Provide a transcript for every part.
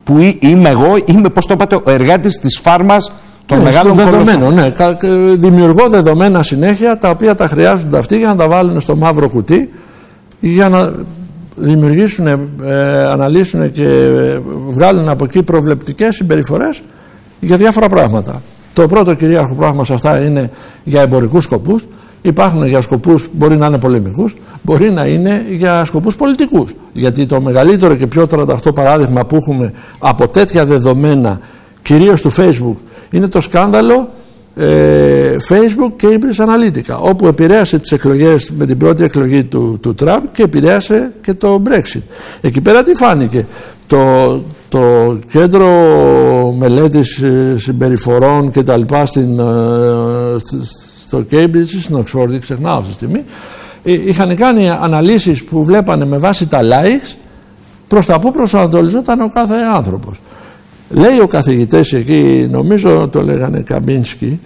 που είμαι εγώ, είμαι, πώς το είπατε, ο εργάτης της φάρμας των μεγάλων δεδομένων. Ναι, δημιουργώ δεδομένα συνέχεια, τα οποία τα χρειάζονται αυτοί για να τα βάλουν στο μαύρο κουτί, για να δημιουργήσουν, αναλύσουν και βγάλουν από εκεί προβλεπτικές συμπεριφορές για διάφορα πράγματα. Το πρώτο κυρίαρχο πράγμα σε αυτά είναι για εμπορικούς σκοπούς. Υπάρχουν για σκοπούς, μπορεί να είναι πολεμικούς, μπορεί να είναι για σκοπούς πολιτικούς. Γιατί το μεγαλύτερο και πιο τρανταχτό παράδειγμα που έχουμε από τέτοια δεδομένα, κυρίως του Facebook, είναι το σκάνδαλο Facebook Cambridge Analytica, όπου επηρέασε τις εκλογές με την πρώτη εκλογή του Τραμπ και επηρέασε και το Brexit. Εκεί πέρα τι φάνηκε? Το κέντρο μελέτης συμπεριφορών και τα λοιπά στο Cambridge, στην Οξφόρδη, ξεχνάω αυτή τη στιγμή, είχαν κάνει αναλύσεις που βλέπανε με βάση τα likes προς τα που προσανατολιζόταν ο κάθε άνθρωπος. Λέει ο καθηγητές εκεί, νομίζω το λέγανε Καμίνσκι,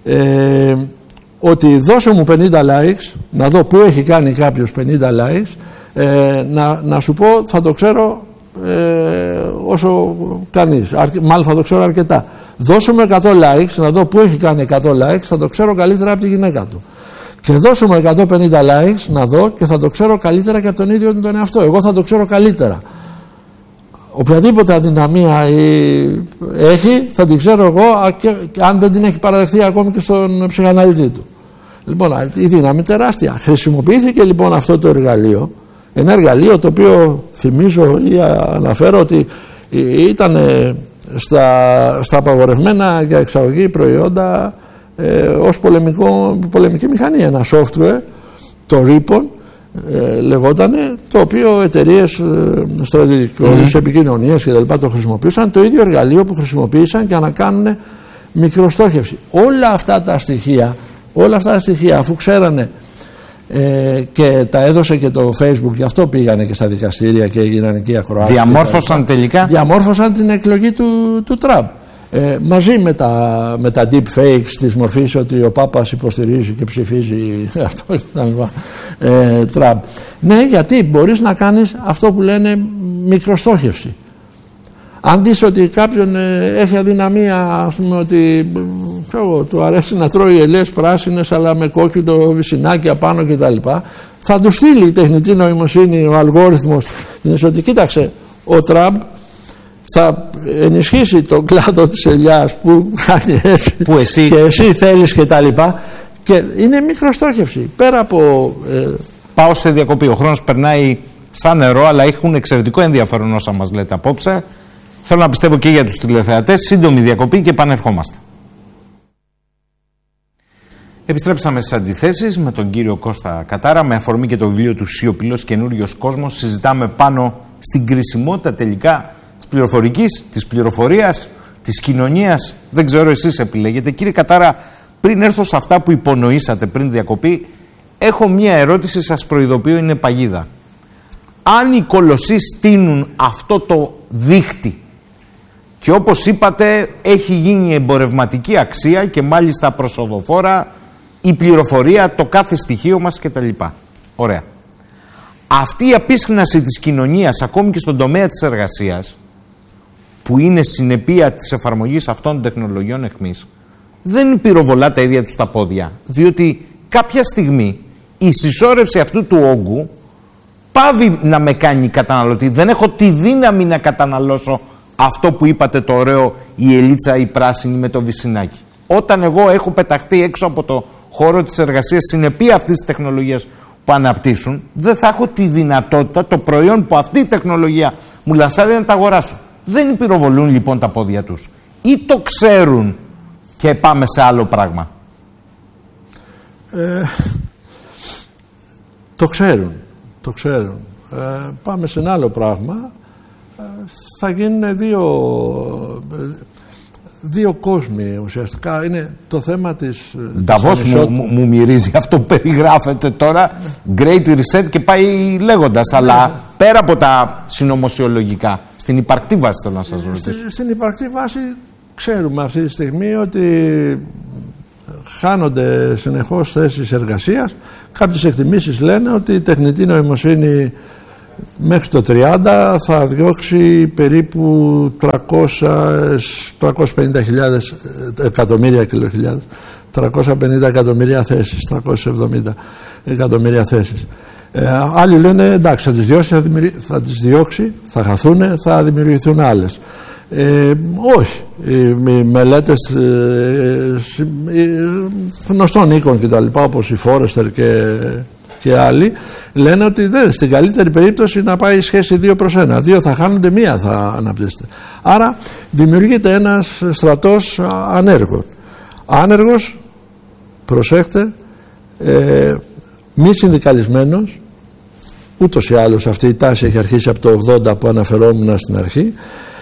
ότι δώσε μου 50 likes, να δω πού έχει κάνει κάποιος 50 likes, να σου πω θα το ξέρω όσο κανείς, μάλλον θα το ξέρω αρκετά. Δώσε μου 100 likes, να δω πού έχει κάνει 100 likes, θα το ξέρω καλύτερα από τη γυναίκα του. Και δώσε μου 150 likes, να δω, και θα το ξέρω καλύτερα και από τον ίδιο τον εαυτό. Εγώ θα το ξέρω καλύτερα. Οποιαδήποτε αδυναμία έχει, θα την ξέρω εγώ, και αν δεν την έχει παραδεχθεί ακόμη και στον ψυχαναλυτή του. Λοιπόν, η δύναμη τεράστια. Χρησιμοποιήθηκε λοιπόν αυτό το εργαλείο, ένα εργαλείο το οποίο θυμίζω ή αναφέρω ότι ήταν στα απαγορευμένα για εξαγωγή προϊόντα ως πολεμική μηχανή, ένα software, το Ripon λεγότανε, το οποίο εταιρείες στρατιωτικές επικοινωνίες και τα λοιπά το χρησιμοποιούσαν, το ίδιο εργαλείο που χρησιμοποίησαν για να κάνουν μικροστόχευση. Όλα αυτά τα στοιχεία αφού ξέρανε και τα έδωσε και το Facebook, γι' αυτό πήγανε και στα δικαστήρια και έγιναν εκεί ακροάσεις. Διαμόρφωσαν τελικά. Διαμόρφωσαν την εκλογή του Τραμπ. Μαζί με τα deep fakes της μορφής ότι ο Πάπας υποστηρίζει και ψηφίζει αυτό Τραμπ. Ναι, γιατί μπορείς να κάνεις αυτό που λένε μικροστόχευση. Αν δεις ότι κάποιον έχει αδυναμία, ας πούμε, ότι του αρέσει να τρώει ελιές πράσινες αλλά με κόκκινο βυσσινάκι απάνω κτλ., θα του στείλει η τεχνητή νοημοσύνη, ο αλγόριθμος, ότι κοίταξε, ο Τραμπ θα ενισχύσει τον κλάδο της ελιάς που κάνει έτσι που εσύ... και εσύ θέλεις και τα λοιπά, και είναι μικροστόχευση πέρα από Πάω σε διακοπή, ο χρόνος περνάει σαν νερό, αλλά έχουν εξαιρετικό ενδιαφέρον όσα μας λέτε απόψε. Θέλω να πιστεύω και για τους τηλεθεατές. Σύντομη διακοπή και επανερχόμαστε. Επιστρέψαμε στις αντιθέσεις με τον κύριο Κώστα Κατάρα, με αφορμή και το βιβλίο του «Σιωπηλός καινούριος κόσμος». Συζητάμε πάνω στην κρισιμότητα τελικά της πληροφορικής, της πληροφορίας, της κοινωνίας. Δεν ξέρω, εσείς επιλέγετε. Κύριε Κατάρα, πριν έρθω σε αυτά που υπονοήσατε πριν διακοπή, έχω μία ερώτηση, σας προειδοποιώ, είναι παγίδα. Αν οι κολοσσοί στείνουν αυτό το δίχτυ και όπως είπατε έχει γίνει εμπορευματική αξία και μάλιστα προσοδοφόρα η πληροφορία, το κάθε στοιχείο μας κτλ. Ωραία. Αυτή η απίσχναση της κοινωνίας ακόμη και στον τομέα της εργασίας, που είναι συνεπία της εφαρμογής αυτών των τεχνολογιών εχμής, δεν πυροβολά τα ίδια τους τα πόδια, διότι κάποια στιγμή η συσσόρευση αυτού του όγκου πάβει να με κάνει καταναλωτή. Δεν έχω τη δύναμη να καταναλώσω αυτό που είπατε, το ωραίο, η ελίτσα η πράσινη με το βυσσινάκι. Όταν εγώ έχω πεταχτεί έξω από το χώρο της εργασίας συνεπία αυτής της τεχνολογίας που αναπτύσσουν, δεν θα έχω τη δυνατότητα το προϊόν που αυτή η τεχνολογία μου λανσάρει να τα αγοράσω. Δεν πυροβολούν λοιπόν τα πόδια τους, ή το ξέρουν και πάμε σε άλλο πράγμα? Το ξέρουν. Πάμε σε ένα άλλο πράγμα. Θα γίνουν δύο κόσμοι ουσιαστικά. Είναι το θέμα της Νταβός μου μυρίζει αυτό που περιγράφεται τώρα. Great Reset και πάει λέγοντας, αλλά πέρα από τα συνωμοσιολογικά, στην υπαρκτή βάση θέλω να σας ρωτήσω. Στην υπαρκτή βάση ξέρουμε αυτή τη στιγμή ότι χάνονται συνεχώς θέσεις εργασίας. Κάποιες εκτιμήσεις λένε ότι η τεχνητή νοημοσύνη μέχρι το 30 θα διώξει περίπου 350 εκατομμύρια θέσεις, 370 εκατομμύρια θέσεις. Άλλοι λένε εντάξει, θα τις διώξει, θα χαθούν, θα δημιουργηθούν άλλες. Όχι. Οι μελέτες γνωστών οίκων και τα λοιπά, όπως η Φόρεστερ και άλλοι, λένε ότι στην καλύτερη περίπτωση να πάει η σχέση 2/1. 2 θα χάνονται, 1 θα αναπτύσσεται. Άρα δημιουργείται ένας στρατός ανέργων. Άνεργος, προσέχτε, μη συνδικαλισμένος, ούτως ή άλλως αυτή η τάση έχει αρχίσει από το 80 που αναφερόμουν στην αρχή,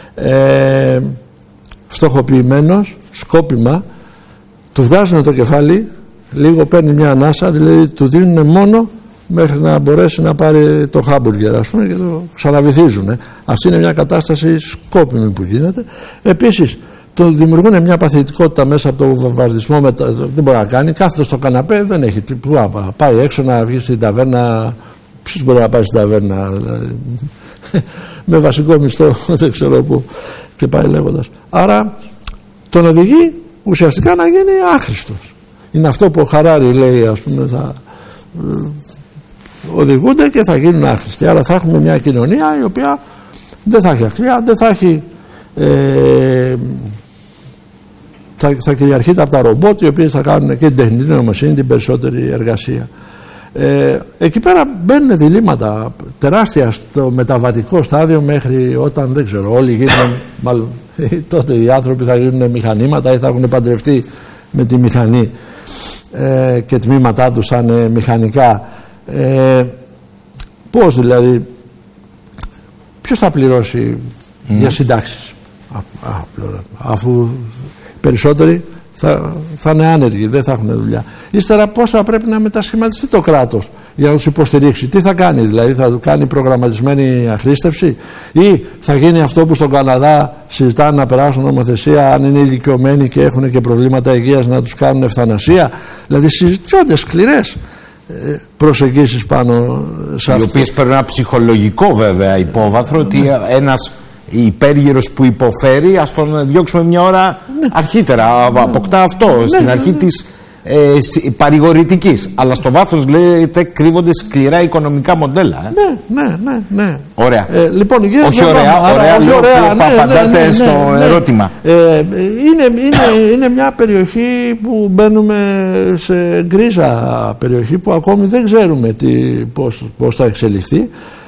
φτωχοποιημένος, σκόπιμα, του βγάζουν το κεφάλι, λίγο παίρνει μια ανάσα, δηλαδή του δίνουν μόνο μέχρι να μπορέσει να πάρει το χάμπουργκερ, ας πούμε, και το ξαναβυθίζουν. Αυτή είναι μια κατάσταση σκόπιμη που γίνεται. Επίσης, το δημιουργούν μια παθητικότητα μέσα από το βομβαρδισμό, δεν μπορεί να κάνει, κάθεται στο καναπέ, δεν έχει τίποτα. Πάει έξω να βγει στην ταβέρνα. Ποιος μπορεί να πάει στην ταβέρνα, δηλαδή, με βασικό μισθό, δεν ξέρω πού, και πάει λέγοντας. Άρα τον οδηγεί ουσιαστικά να γίνει άχρηστος. Είναι αυτό που ο Χαράρι λέει, ας πούμε, θα οδηγούνται και θα γίνουν άχρηστοι. Άρα θα έχουμε μια κοινωνία η οποία δεν θα έχει αξία, δεν θα έχει, θα κυριαρχείται από τα ρομπότ, οι οποίες θα κάνουν και την τεχνητή νοημοσύνη, την περισσότερη εργασία. Εκεί πέρα μπαίνουν διλήμματα τεράστια στο μεταβατικό στάδιο, μέχρι όταν, δεν ξέρω, όλοι γίνουν, μάλλον τότε οι άνθρωποι θα γίνουν μηχανήματα ή θα έχουν παντρευτεί με τη μηχανή και τμήματά τους θα είναι μηχανικά. Πώς δηλαδή, ποιος θα πληρώσει για συντάξεις, αφού περισσότεροι θα είναι άνεργοι, δεν θα έχουν δουλειά. Ύστερα πόσα πρέπει να μετασχηματιστεί το κράτος για να τους υποστηρίξει. Τι θα κάνει, δηλαδή θα κάνει προγραμματισμένη αχρήστευση, ή θα γίνει αυτό που στον Καναδά συζητάνε να περάσουν νομοθεσία, αν είναι ηλικιωμένοι και έχουν και προβλήματα υγείας, να τους κάνουν ευθανασία. Δηλαδή συζητιόνται σκληρές προσεγγίσεις πάνω σε αυτό. Οι οποίες παίρνουν ένα ψυχολογικό βέβαια υπόβαθρο, ότι ένας υπέργυρος που υποφέρει, ας τον διώξουμε μια ώρα αρχίτερα. Αποκτά αυτό στην αρχή της παρηγορητικής. Αλλά στο βάθος, λέτε, κρύβονται σκληρά οικονομικά μοντέλα. Ναι. Ωραία. Λοιπόν, όχι ωραία, απαντάτε στο ερώτημα. Είναι μια περιοχή που μπαίνουμε σε γκρίζα περιοχή που ακόμη δεν ξέρουμε πώς θα εξελιχθεί.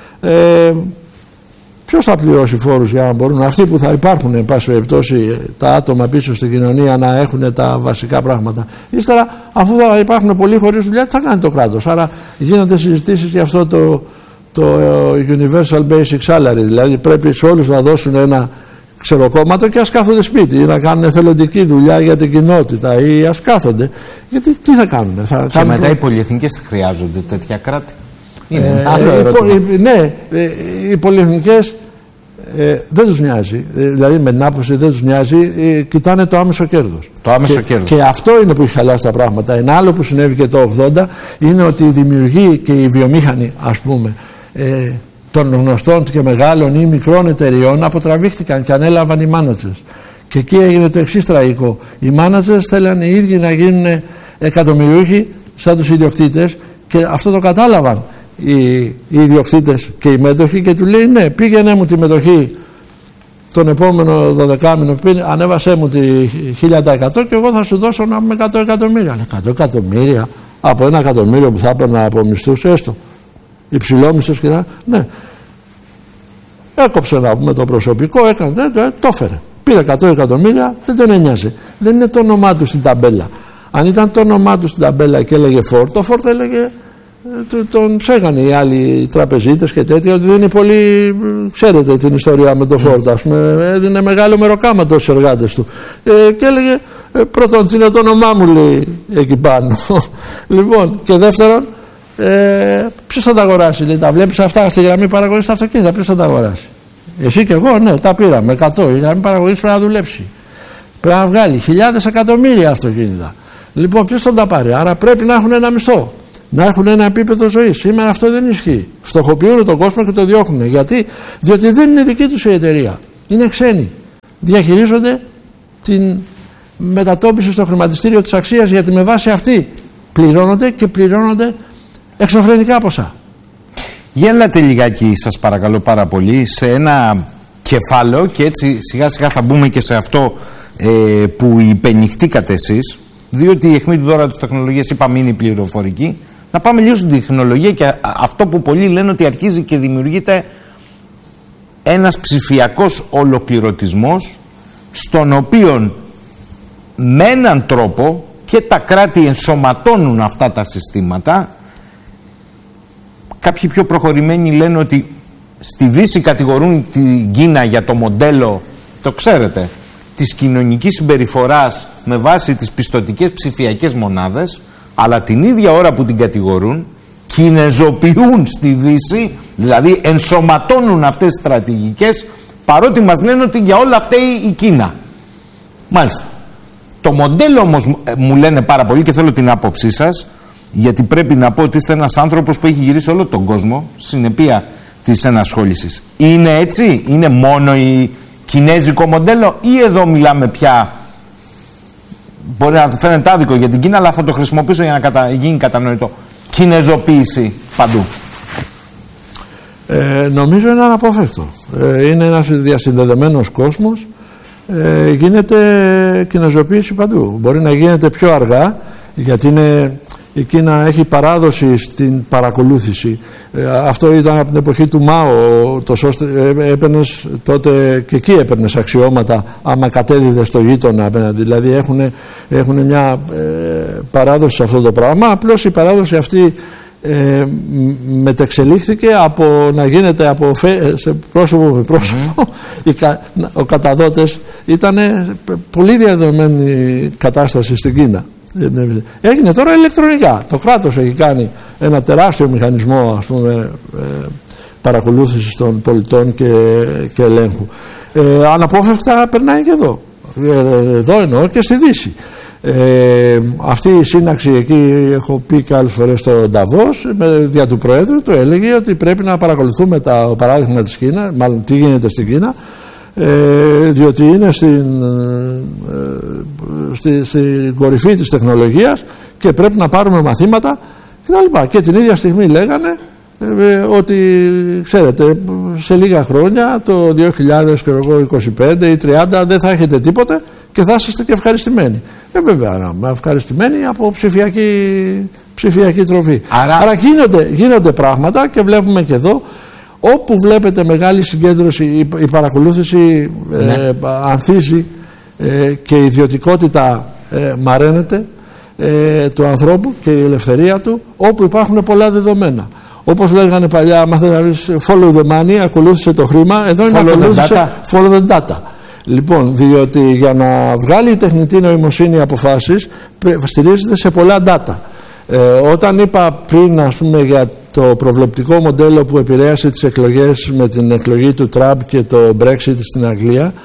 Ποιος θα πληρώσει φόρους για να μπορούν αυτοί που θα υπάρχουν, εν πάση περιπτώσει, τα άτομα πίσω στην κοινωνία να έχουν τα βασικά πράγματα. Ύστερα, αφού θα υπάρχουν πολλοί χωρίς δουλειά, τι θα κάνει το κράτος. Άρα γίνονται συζητήσεις για αυτό το Universal Basic Salary. Δηλαδή πρέπει σε όλους να δώσουν ένα ξεροκόμματο και ας κάθονται σπίτι, ή να κάνουν εθελοντική δουλειά για την κοινότητα, ή ας κάθονται. Γιατί τι θα κάνουν. Και μετά οι πολυεθνικές χρειάζονται τέτοια κράτη. Ναι, οι πολυεθνικές δεν τους νοιάζει, δηλαδή με την άποψη δεν τους νοιάζει, κοιτάνε το άμεσο κέρδος. Και αυτό είναι που έχει χαλάσει τα πράγματα. Ένα άλλο που συνέβη και το 80 είναι ότι οι δημιουργοί και οι βιομήχανοι, ας πούμε, των γνωστών και μεγάλων ή μικρών εταιριών αποτραβήχτηκαν και ανέλαβαν οι μάνατζερς. Και εκεί έγινε το εξής τραγικό. Οι μάνατζερς θέλανε οι ίδιοι να γίνουν εκατομμυριούχοι σαν τους ιδιοκτήτες, και αυτό το κατάλαβαν οι ιδιοκτήτες και οι μέτοχοι, και του λέει ναι, πήγαινε μου τη μετοχή τον επόμενο 12μηνο, ανέβασέ μου τη 1000% και εγώ θα σου δώσω να είμαι 100 εκατομμύρια. 100 εκατομμύρια από 1 εκατομμύριο που θα έπαιρνα από μισθούς, έστω υψηλόμισθος και ναι, έκοψε να πούμε το προσωπικό, έκανε, το έφερε, πήρε 100 εκατομμύρια, δεν τον ένοιαζε, δεν είναι το όνομά του στην ταμπέλα. Αν ήταν το όνομά του στην ταμπέλα και έλεγε Φόρτ, το Φόρτ έλεγε, τον ψέγανε οι άλλοι τραπεζίτες και τέτοια, ότι δεν είναι πολύ, ξέρετε την ιστορία με το Φόρτ, ας πούμε, έδινε μεγάλο μεροκάματο στους εργάτες του, και έλεγε πρώτον τι είναι το όνομά μου, λέει, εκεί πάνω. Λοιπόν, και δεύτερον, ποιος θα τα αγοράσει, λέει, τα βλέπεις αυτά στη γραμμή παραγωγής στα αυτοκίνητα, ποιος θα τα αγοράσει. Εσύ και εγώ, ναι, τα πήραμε 100, η γραμμή παραγωγής πρέπει να δουλέψει, πρέπει να βγάλει χιλιάδες εκατομμύρια αυτοκίνητα. Λοιπόν, ποιος θα τα πάρει? Άρα πρέπει να έχουν ένα μισθό, να έχουν ένα επίπεδο ζωής. Σήμερα αυτό δεν ισχύει. Φτωχοποιούν τον κόσμο και το διώχνουν. Γιατί? Διότι δεν είναι δική τους η εταιρεία. Είναι ξένοι. Διαχειρίζονται την μετατόπιση στο χρηματιστήριο της αξίας, γιατί με βάση αυτή πληρώνονται και πληρώνονται εξωφρενικά ποσά. Γέλατε λιγάκι, σας παρακαλώ πάρα πολύ, σε ένα κεφάλαιο, και έτσι σιγά σιγά θα μπούμε και σε αυτό που υπενηχτήκατε εσείς, διότι η αιχμή του δώρα της τεχνολογίας, είπαμε, είναι η πληροφορική. Να πάμε λίγο στην τεχνολογία και αυτό που πολλοί λένε, ότι αρχίζει και δημιουργείται ένας ψηφιακός ολοκληρωτισμός, στον οποίο με έναν τρόπο και τα κράτη ενσωματώνουν αυτά τα συστήματα. Κάποιοι πιο προχωρημένοι λένε ότι στη Δύση κατηγορούν την Κίνα για το μοντέλο, το ξέρετε, της κοινωνικής συμπεριφοράς με βάση τις πιστωτικές ψηφιακές μονάδες, αλλά την ίδια ώρα που την κατηγορούν, κινεζοποιούν στη Δύση, δηλαδή ενσωματώνουν αυτές τις στρατηγικές, παρότι μας λένε ότι για όλα αυτά η Κίνα. Μάλιστα. Το μοντέλο όμως μου λένε πάρα πολύ, και θέλω την άποψή σας, γιατί πρέπει να πω ότι είστε ένας άνθρωπος που έχει γυρίσει όλο τον κόσμο, συνεπία της ενασχόλησης. Είναι έτσι? Είναι μόνο η κινέζικο μοντέλο, ή εδώ μιλάμε πια, μπορεί να φαίνεται άδικο για την Κίνα, αλλά θα το χρησιμοποιήσω για να γίνει κατανοητό, κινεζοποίηση παντού? Νομίζω είναι αναπόφευκτο. Είναι ένας διασυνδεδεμένος κόσμος. Γίνεται κινεζοποίηση παντού. Μπορεί να γίνεται πιο αργά, γιατί η Κίνα έχει παράδοση στην παρακολούθηση. Αυτό ήταν από την εποχή του Μάο. Έπαιρνες τότε, και εκεί έπαιρνες αξιώματα άμα κατέδιδες στο γείτονα απέναντι. Δηλαδή έχουν μια παράδοση σε αυτό το πράγμα. Απλώς η παράδοση αυτή μετεξελίχθηκε από να γίνεται σε πρόσωπο με πρόσωπο. Ο καταδότες ήταν πολύ διαδεδομένη κατάσταση στην Κίνα. Έγινε τώρα ηλεκτρονικά. Το κράτος έχει κάνει ένα τεράστιο μηχανισμό, ας πούμε, παρακολούθησης των πολιτών και ελέγχου. Αναπόφευκτα περνάει και εδώ. Εδώ εννοώ και στη Δύση. Αυτή η σύναξη, εκεί έχω πει και άλλες φορές στο Νταβός, δια του Προέδρου του έλεγε ότι πρέπει να παρακολουθούμε το παράδειγμα της Κίνας, μάλλον τι γίνεται στην Κίνα, διότι είναι στην κορυφή της τεχνολογίας και πρέπει να πάρουμε μαθήματα κτλ. Και την ίδια στιγμή λέγανε ότι, ξέρετε, σε λίγα χρόνια, το 2025 ή 30, δεν θα έχετε τίποτε και θα είστε και ευχαριστημένοι. Βέβαια, ευχαριστημένοι από ψηφιακή τροφή. Άρα γίνονται πράγματα, και βλέπουμε και εδώ, όπου βλέπετε μεγάλη συγκέντρωση, η παρακολούθηση ανθίζει και η ιδιωτικότητα μαραίνεται του ανθρώπου και η ελευθερία του, όπου υπάρχουν πολλά δεδομένα. Όπως λέγανε παλιά, άμα θέλετε να πεις follow the money, ακολούθησε το χρήμα, εδώ είναι follow the data. Λοιπόν, διότι για να βγάλει η τεχνητή νοημοσύνη αποφάσεις στηρίζεται σε πολλά data. Όταν είπα πριν, ας πούμε, για το προβλεπτικό μοντέλο που επηρέασε τις εκλογές με την εκλογή του Τραμπ και το Brexit στην Αγγλία,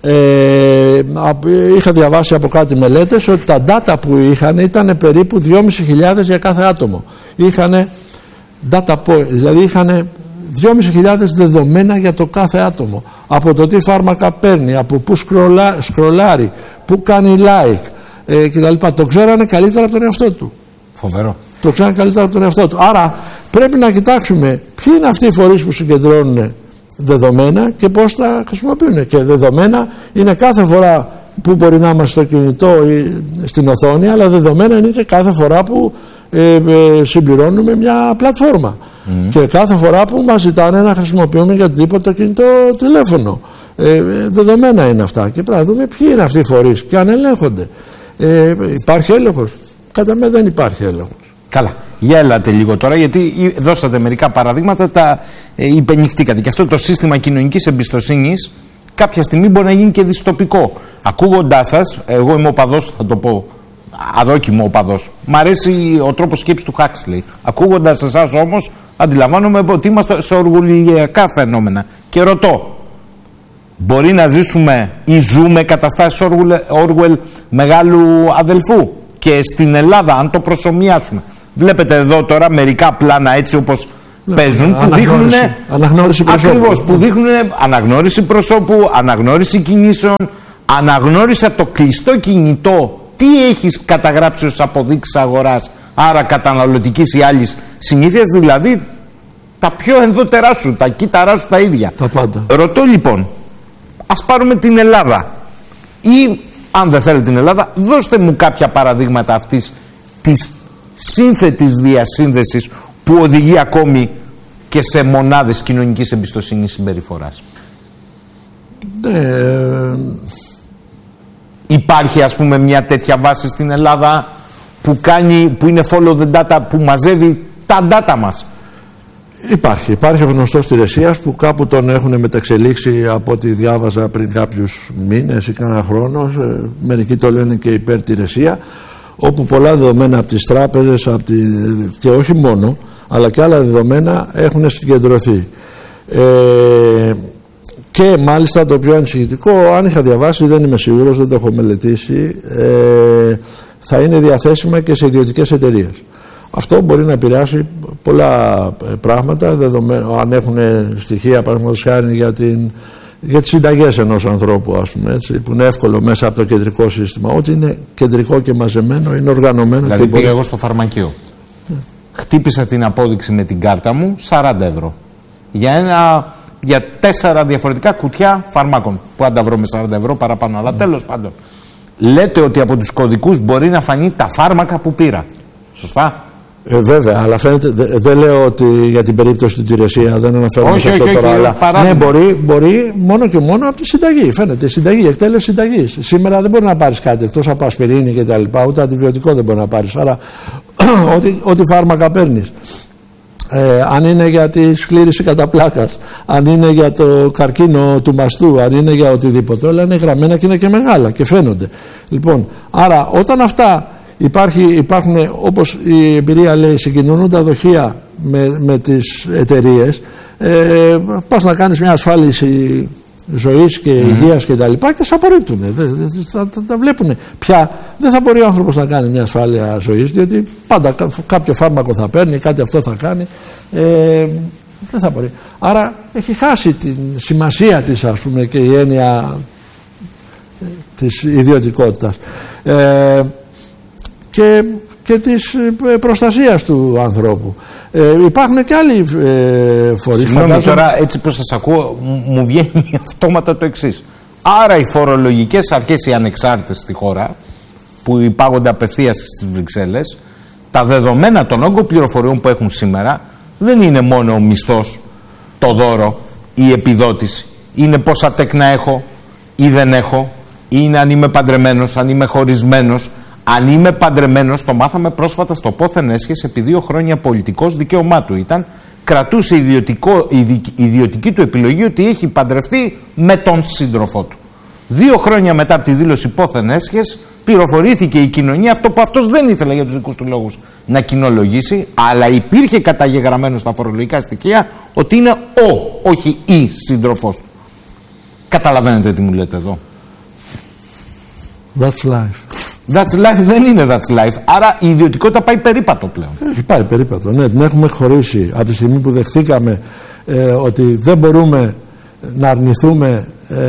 είχα διαβάσει από κάτι μελέτες ότι τα data που είχαν ήταν περίπου 2.500 για κάθε άτομο. Είχαν data point, δηλαδή είχαν 2.500 δεδομένα για το κάθε άτομο, από το τι φάρμακα παίρνει, από πού σκρολάρει, πού κάνει like κτλ. Το ξέρανε καλύτερα από τον εαυτό του. Φοβερό. Το ξέρανε καλύτερα από τον εαυτό του. Άρα πρέπει να κοιτάξουμε ποιοι είναι αυτοί οι φορείς που συγκεντρώνουν δεδομένα και πώς τα χρησιμοποιούν. Και δεδομένα είναι κάθε φορά που μπορεί να είμαστε στο κινητό ή στην οθόνη, αλλά δεδομένα είναι και κάθε φορά που συμπληρώνουμε μια πλατφόρμα. Και κάθε φορά που μας ζητάνε να χρησιμοποιούμε για οτιδήποτε το κινητό τηλέφωνο. Δεδομένα είναι αυτά. Και πρέπει να δούμε ποιοι είναι αυτοί οι φορείς και αν ελέγχονται. Υπάρχει έλεγχος? Κατά με δεν υπάρχει έλεγχος. Καλά. Γέλατε λίγο τώρα, γιατί δώσατε μερικά παραδείγματα, τα υπενηχτήκατε. Και αυτό το σύστημα κοινωνικής εμπιστοσύνης κάποια στιγμή μπορεί να γίνει και δυστοπικό. Ακούγοντάς σας, εγώ είμαι οπαδός, θα το πω, αδόκιμο οπαδός. Μ' αρέσει ο τρόπος σκέψης του Huxley. Ακούγοντας εσάς όμως, αντιλαμβάνομαι ότι είμαστε σε οργουλιακά φαινόμενα. Και ρωτώ, μπορεί να ζήσουμε ή ζούμε καταστάσεις Orwell μεγάλου αδελφού? Και στην Ελλάδα, αν το προσομοιάσουμε, βλέπετε εδώ τώρα μερικά πλάνα, έτσι όπως παίζουν, που δείχνουν αναγνώριση προσώπου. Ακριβώς, που δείχνουν αναγνώριση προσώπου, αναγνώριση κινήσεων, αναγνώριση από το κλειστό κινητό. Τι έχεις καταγράψει ως αποδείξεις αγοράς, άρα καταναλωτικής ή άλλης συνήθειας, δηλαδή τα πιο ενδότερά σου, τα κύτταρά σου τα ίδια. Τα πάντα. Ρωτώ λοιπόν, ας πάρουμε την Ελλάδα, ή αν δεν θέλετε την Ελλάδα, δώστε μου κάποια παραδείγματα αυτής της σύνθετης διασύνδεσης που οδηγεί ακόμη και σε μονάδες κοινωνικής εμπιστοσύνης συμπεριφοράς. Υπάρχει, ας πούμε, μια τέτοια βάση στην Ελλάδα που είναι follow the data, που μαζεύει τα data μας? Υπάρχει ο γνωστός Τηρεσίας, που κάπου τον έχουν μεταξελίξει από ό,τι διάβαζα πριν κάποιους μήνες ή κάνα χρόνο. Μερικοί το λένε και υπέρ Τηρεσία, όπου πολλά δεδομένα από τις τράπεζες και όχι μόνο, αλλά και άλλα δεδομένα έχουν συγκεντρωθεί. Και μάλιστα το πιο ανησυχητικό, αν είχα διαβάσει, δεν είμαι σίγουρος, δεν το έχω μελετήσει, θα είναι διαθέσιμα και σε ιδιωτικές εταιρείες. Αυτό μπορεί να επηρεάσει πολλά πράγματα, αν έχουν στοιχεία, παραδείγματος χάρη, για τις συνταγές ενός ανθρώπου, ας πούμε, έτσι, που είναι εύκολο μέσα από το κεντρικό σύστημα. Ό,τι είναι κεντρικό και μαζεμένο είναι οργανωμένο. Δηλαδή πήγα εγώ στο φαρμακείο, χτύπησα την απόδειξη με την κάρτα μου, 40 ευρώ για 4 διαφορετικά κουτιά φαρμάκων, που αν τα βρω με 40 ευρώ παραπάνω, αλλά τέλος πάντων. Λέτε ότι από τους κωδικούς μπορεί να φανεί τα φάρμακα που πήρα. Σωστά? Βέβαια, αλλά φαίνεται, δεν λέω ότι για την περίπτωση του Τηρεσία, δεν αναφέρομαι σε αυτό τώρα, αλλά ναι, μπορεί μόνο και μόνο από τη συνταγή. Φαίνεται, συνταγή, εκτέλεση συνταγής. Σήμερα δεν μπορεί να πάρεις κάτι εκτός από ασπιρίνη και τα λοιπά, ούτε αντιβιωτικό δεν μπορεί να πάρεις. Άρα, ό,τι φάρμακα παίρνεις, αν είναι για τη σκλήρηση κατά πλάκας, αν είναι για το καρκίνο του μαστού, αν είναι για οτιδήποτε, όλα είναι γραμμένα και είναι και μεγάλα και φαίνονται. Λοιπόν, άρα όταν αυτά υπάρχουν, όπως η εμπειρία λέει, συγκοινωνούν τα δοχεία με τις εταιρείες, πας να κάνεις μια ασφάλιση ζωής και υγείας και τα λοιπά και σε απορρίπτουν. Τα βλέπουν. Πια δεν θα μπορεί ο άνθρωπος να κάνει μια ασφάλεια ζωής, διότι πάντα κάποιο φάρμακο θα παίρνει, κάτι αυτό θα κάνει. Δεν θα μπορεί. Άρα έχει χάσει τη σημασία της, ας πούμε, και η έννοια της ιδιωτικότητας και της προστασίας του ανθρώπου. Υπάρχουν και άλλοι φορείς. Συγγνώμη, τώρα έτσι που σας ακούω μου βγαίνει αυτόματα το εξής. Άρα οι φορολογικές αρχές, οι ανεξάρτητες στη χώρα, που υπάγονται απευθείας στις Βρυξέλλες, τα δεδομένα, των όγκων πληροφοριών που έχουν σήμερα, δεν είναι μόνο ο μισθός, το δώρο, η επιδότηση. Είναι πόσα τέκνα έχω ή δεν έχω, είναι αν είμαι παντρεμένος, αν είμαι χωρισμένος. Αν είμαι παντρεμένος, το μάθαμε πρόσφατα στο πόθεν έσχες, επί 2 χρόνια πολιτικός, δικαίωμά του ήταν, κρατούσε ιδιωτική του επιλογή ότι έχει παντρευτεί με τον σύντροφό του. 2 χρόνια μετά από τη δήλωση πόθεν έσχες, πληροφορήθηκε η κοινωνία, αυτό που αυτός δεν ήθελε για τους δικούς του λόγους να κοινολογήσει, αλλά υπήρχε καταγεγραμμένο στα φορολογικά στοιχεία ότι είναι όχι η σύντροφός του. Καταλαβαίνετε τι μου λέτε εδώ? That's life. That's life δεν είναι that's life. Άρα η ιδιωτικότητα πάει περίπατο πλέον. Έχει πάει περίπατο. Ναι, την έχουμε χωρίσει από τη στιγμή που δεχθήκαμε ότι δεν μπορούμε να αρνηθούμε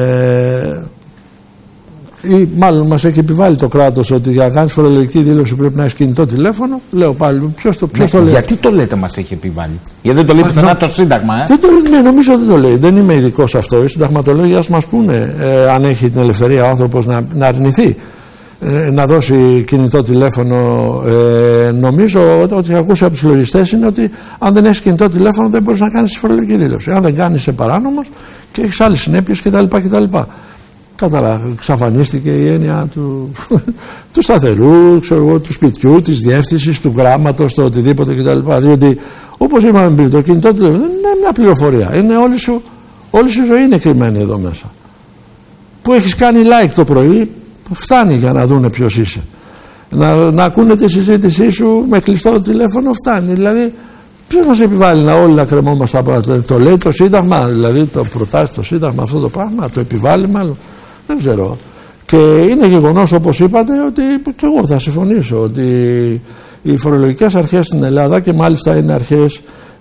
ή μάλλον μας έχει επιβάλει το κράτος ότι για να κάνεις φορολογική δήλωση πρέπει να έχεις κινητό τηλέφωνο. Λέω πάλι, ποιος το λέει? Γιατί το λέτε μας έχει επιβάλει? Γιατί δεν το λέει πουθενά το Σύνταγμα? Ναι, νομίζω δεν το λέει. Δεν είμαι ειδικός σε αυτό. Οι συνταγματολόγοι ας μας πούνε αν έχει την ελευθερία ο άνθρωπος να αρνηθεί να δώσει κινητό τηλέφωνο. Νομίζω ότι έχω ακούσει από τους λογιστές είναι ότι αν δεν έχεις κινητό τηλέφωνο δεν μπορείς να κάνεις φορολογική δήλωση. Αν δεν κάνεις είσαι παράνομος και έχεις άλλες συνέπειες κτλ. Εξαφανίστηκε η έννοια του σταθερού, του σπιτιού, της διεύθυνσης, του γράμματος, το οτιδήποτε κτλ. Διότι όπως είπαμε πριν, το κινητό τηλέφωνο δεν είναι μια πληροφορία. Είναι όλη σου ζωή είναι κρυμμένη εδώ μέσα. Που έχεις κάνει like το πρωί, φτάνει για να δούνε ποιος είσαι. Να ακούνε τη συζήτησή σου με κλειστό τηλέφωνο, φτάνει. Δηλαδή, ποιος μας επιβάλλει όλοι να κρεμόμαστε από αυτό? Το λέει το Σύνταγμα, δηλαδή το προτάσει το Σύνταγμα αυτό το πράγμα, το επιβάλλει μάλλον. Δεν ξέρω. Και είναι γεγονός, όπως είπατε, ότι και εγώ θα συμφωνήσω ότι οι φορολογικές αρχές στην Ελλάδα, και μάλιστα είναι αρχές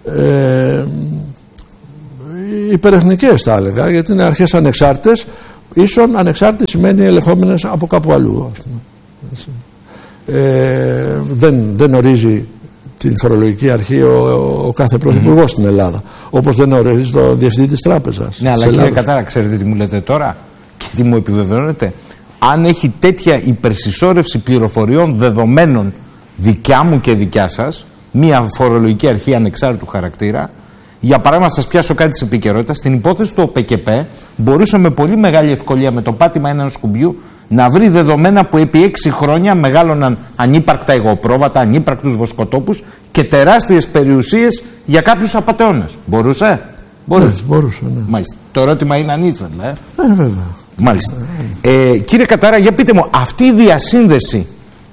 υπερεθνικές θα έλεγα, γιατί είναι αρχές ανεξάρτητες. Ίσον ανεξάρτητη σημαίνει ελεγχόμενες από κάπου αλλού, ας πούμε. Δεν ορίζει την φορολογική αρχή ο κάθε πρωθυπουργός στην Ελλάδα, όπως δεν ορίζει το διευθυντή της τράπεζας. Ναι, αλλά κύριε Κατάρα, ξέρετε τι μου λέτε τώρα και τι μου επιβεβαιώνετε? Αν έχει τέτοια υπερσυσσόρευση πληροφοριών δεδομένων δικιά μου και δικιά σας, μια φορολογική αρχή ανεξάρτητου χαρακτήρα, για παράδειγμα, σας πιάσω κάτι της επικαιρότητας, στην υπόθεση του ΟΠΕΚΕΠΕ μπορούσε με πολύ μεγάλη ευκολία με το πάτημα ενός κουμπιού να βρει δεδομένα που επί 6 χρόνια μεγάλωναν ανύπαρκτα υγοπρόβατα, ανύπαρκτους βοσκοτόπους και τεράστιες περιουσίες για κάποιους απατεώνες. Μπορούσε? Μπορούσε, ναι. Μάλιστα. Το ερώτημα είναι αν ήθελε. Βέβαια. Μάλιστα. Κύριε Κατάρα, για πείτε μου, αυτή η διασύνδεση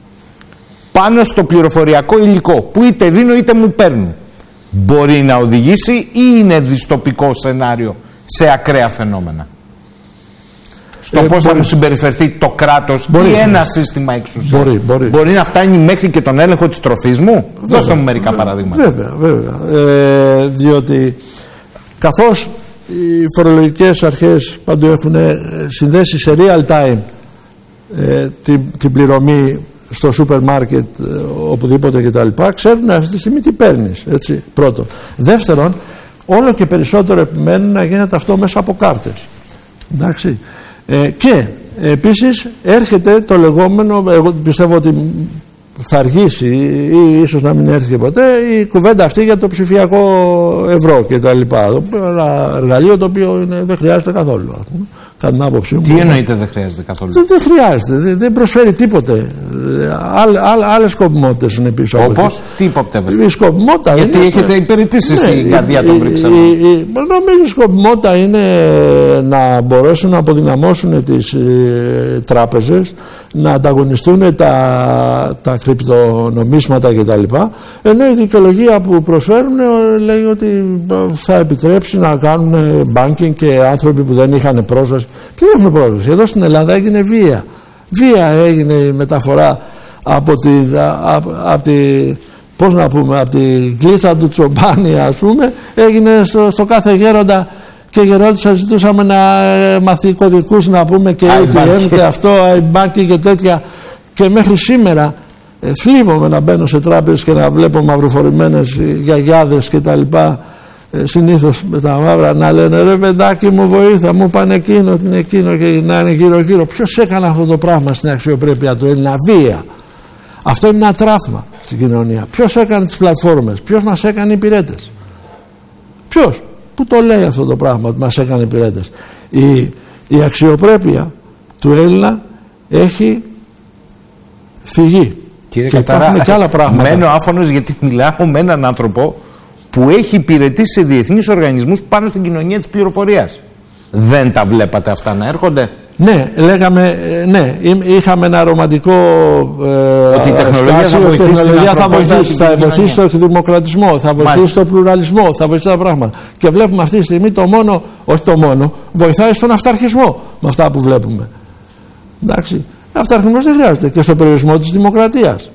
πάνω στο πληροφοριακό υλικό που είτε δίνω είτε μου παίρνουν, μπορεί να οδηγήσει ή είναι δυστοπικό σενάριο σε ακραία φαινόμενα? Στο πώς θα μου συμπεριφερθεί το κράτος ή ένα σύστημα εξουσίας. Μπορεί να φτάνει μέχρι και τον έλεγχο της τροφής μου? Δώστε μου μερικά παραδείγματα. Βέβαια. Διότι καθώς οι φορολογικές αρχές παντού έχουν συνδέσει σε real time την πληρωμή στο σούπερ μάρκετ, οπουδήποτε κτλ., ξέρουν αυτή τη στιγμή τι παίρνεις, έτσι, πρώτον. Δεύτερον, όλο και περισσότερο επιμένουν να γίνεται αυτό μέσα από κάρτες. Εντάξει. Και επίσης έρχεται το λεγόμενο, εγώ πιστεύω ότι θα αργήσει ή ίσως να μην έρθει και ποτέ, η κουβέντα αυτή για το ψηφιακό ευρώ και τα λοιπά. Ένα εργαλείο το οποίο δεν χρειάζεται καθόλου, ας πούμε, κατά την άποψή μου. Τι εννοείται δεν χρειάζεται καθόλου? Δεν χρειάζεται, δεν προσφέρει τίποτε. Άλλες σκοπιμότητες είναι πίσω. Όπως? Τι υποπτεύεστε? Η σκοπιμότητα γιατί είναι, έχετε υπηρετήσει στην καρδιά των Βρυξελών. Νομίζω η σκοπιμότητα είναι να μπορέσουν να αποδυναμώσουν τις τράπεζες, να ανταγωνιστούν τα κρυπτονομίσματα κτλ. Ενώ η δικαιολογία που προσφέρουν λέει ότι θα επιτρέψει να κάνουν banking και άνθρωποι που δεν είχαν πρόσβαση. Ποιοι έχουν πρόσβαση? Εδώ στην Ελλάδα έγινε βία. Βία έγινε η μεταφορά από τη γλίτσα του Τσομπάνη, ας πούμε, έγινε στο κάθε γέροντα και γερόντισσα ζητούσαμε να μαθεί κωδικούς, να πούμε, και ATM και αυτό, iBanking και τέτοια, και μέχρι σήμερα θλίβομαι να μπαίνω σε τράπεζες και να βλέπω μαυροφορημένες γιαγιάδες και τα λοιπά, συνήθως με τα μαύρα, να λένε ρε παιδάκι μου βοήθα, μου πάνε εκείνο, την εκείνο, και να είναι γύρω γύρω. Ποιος έκανε αυτό το πράγμα στην αξιοπρέπεια του Έλληνα? Βία. Αυτό είναι ένα τραύμα στην κοινωνία. Ποιος έκανε τις πλατφόρμες? Ποιος μας έκανε υπηρέτες? Ποιος? Πού το λέει αυτό το πράγμα ότι μας έκανε υπηρέτες? Η αξιοπρέπεια του Έλληνα έχει φυγεί. Κύριε και Κατάρα, και άλλα πράγματα. μένω άφωνος γιατί μιλάω με έναν άνθρωπο που έχει υπηρετήσει σε διεθνείς οργανισμούς πάνω στην κοινωνία της πληροφορίας. Δεν τα βλέπατε αυτά να έρχονται? Ναι, λέγαμε, ναι, είχαμε ένα ρομαντικό ότι η τεχνολογία θα βοηθήσει στο εκδημοκρατισμό, θα βοηθήσει στο πλουραλισμό, θα βοηθήσει τα πράγματα. Και βλέπουμε αυτή τη στιγμή βοηθάει στον αυταρχισμό με αυτά που βλέπουμε. Εντάξει, αυταρχισμός δεν χρειάζεται και στο περιορισμό της δημοκρατίας.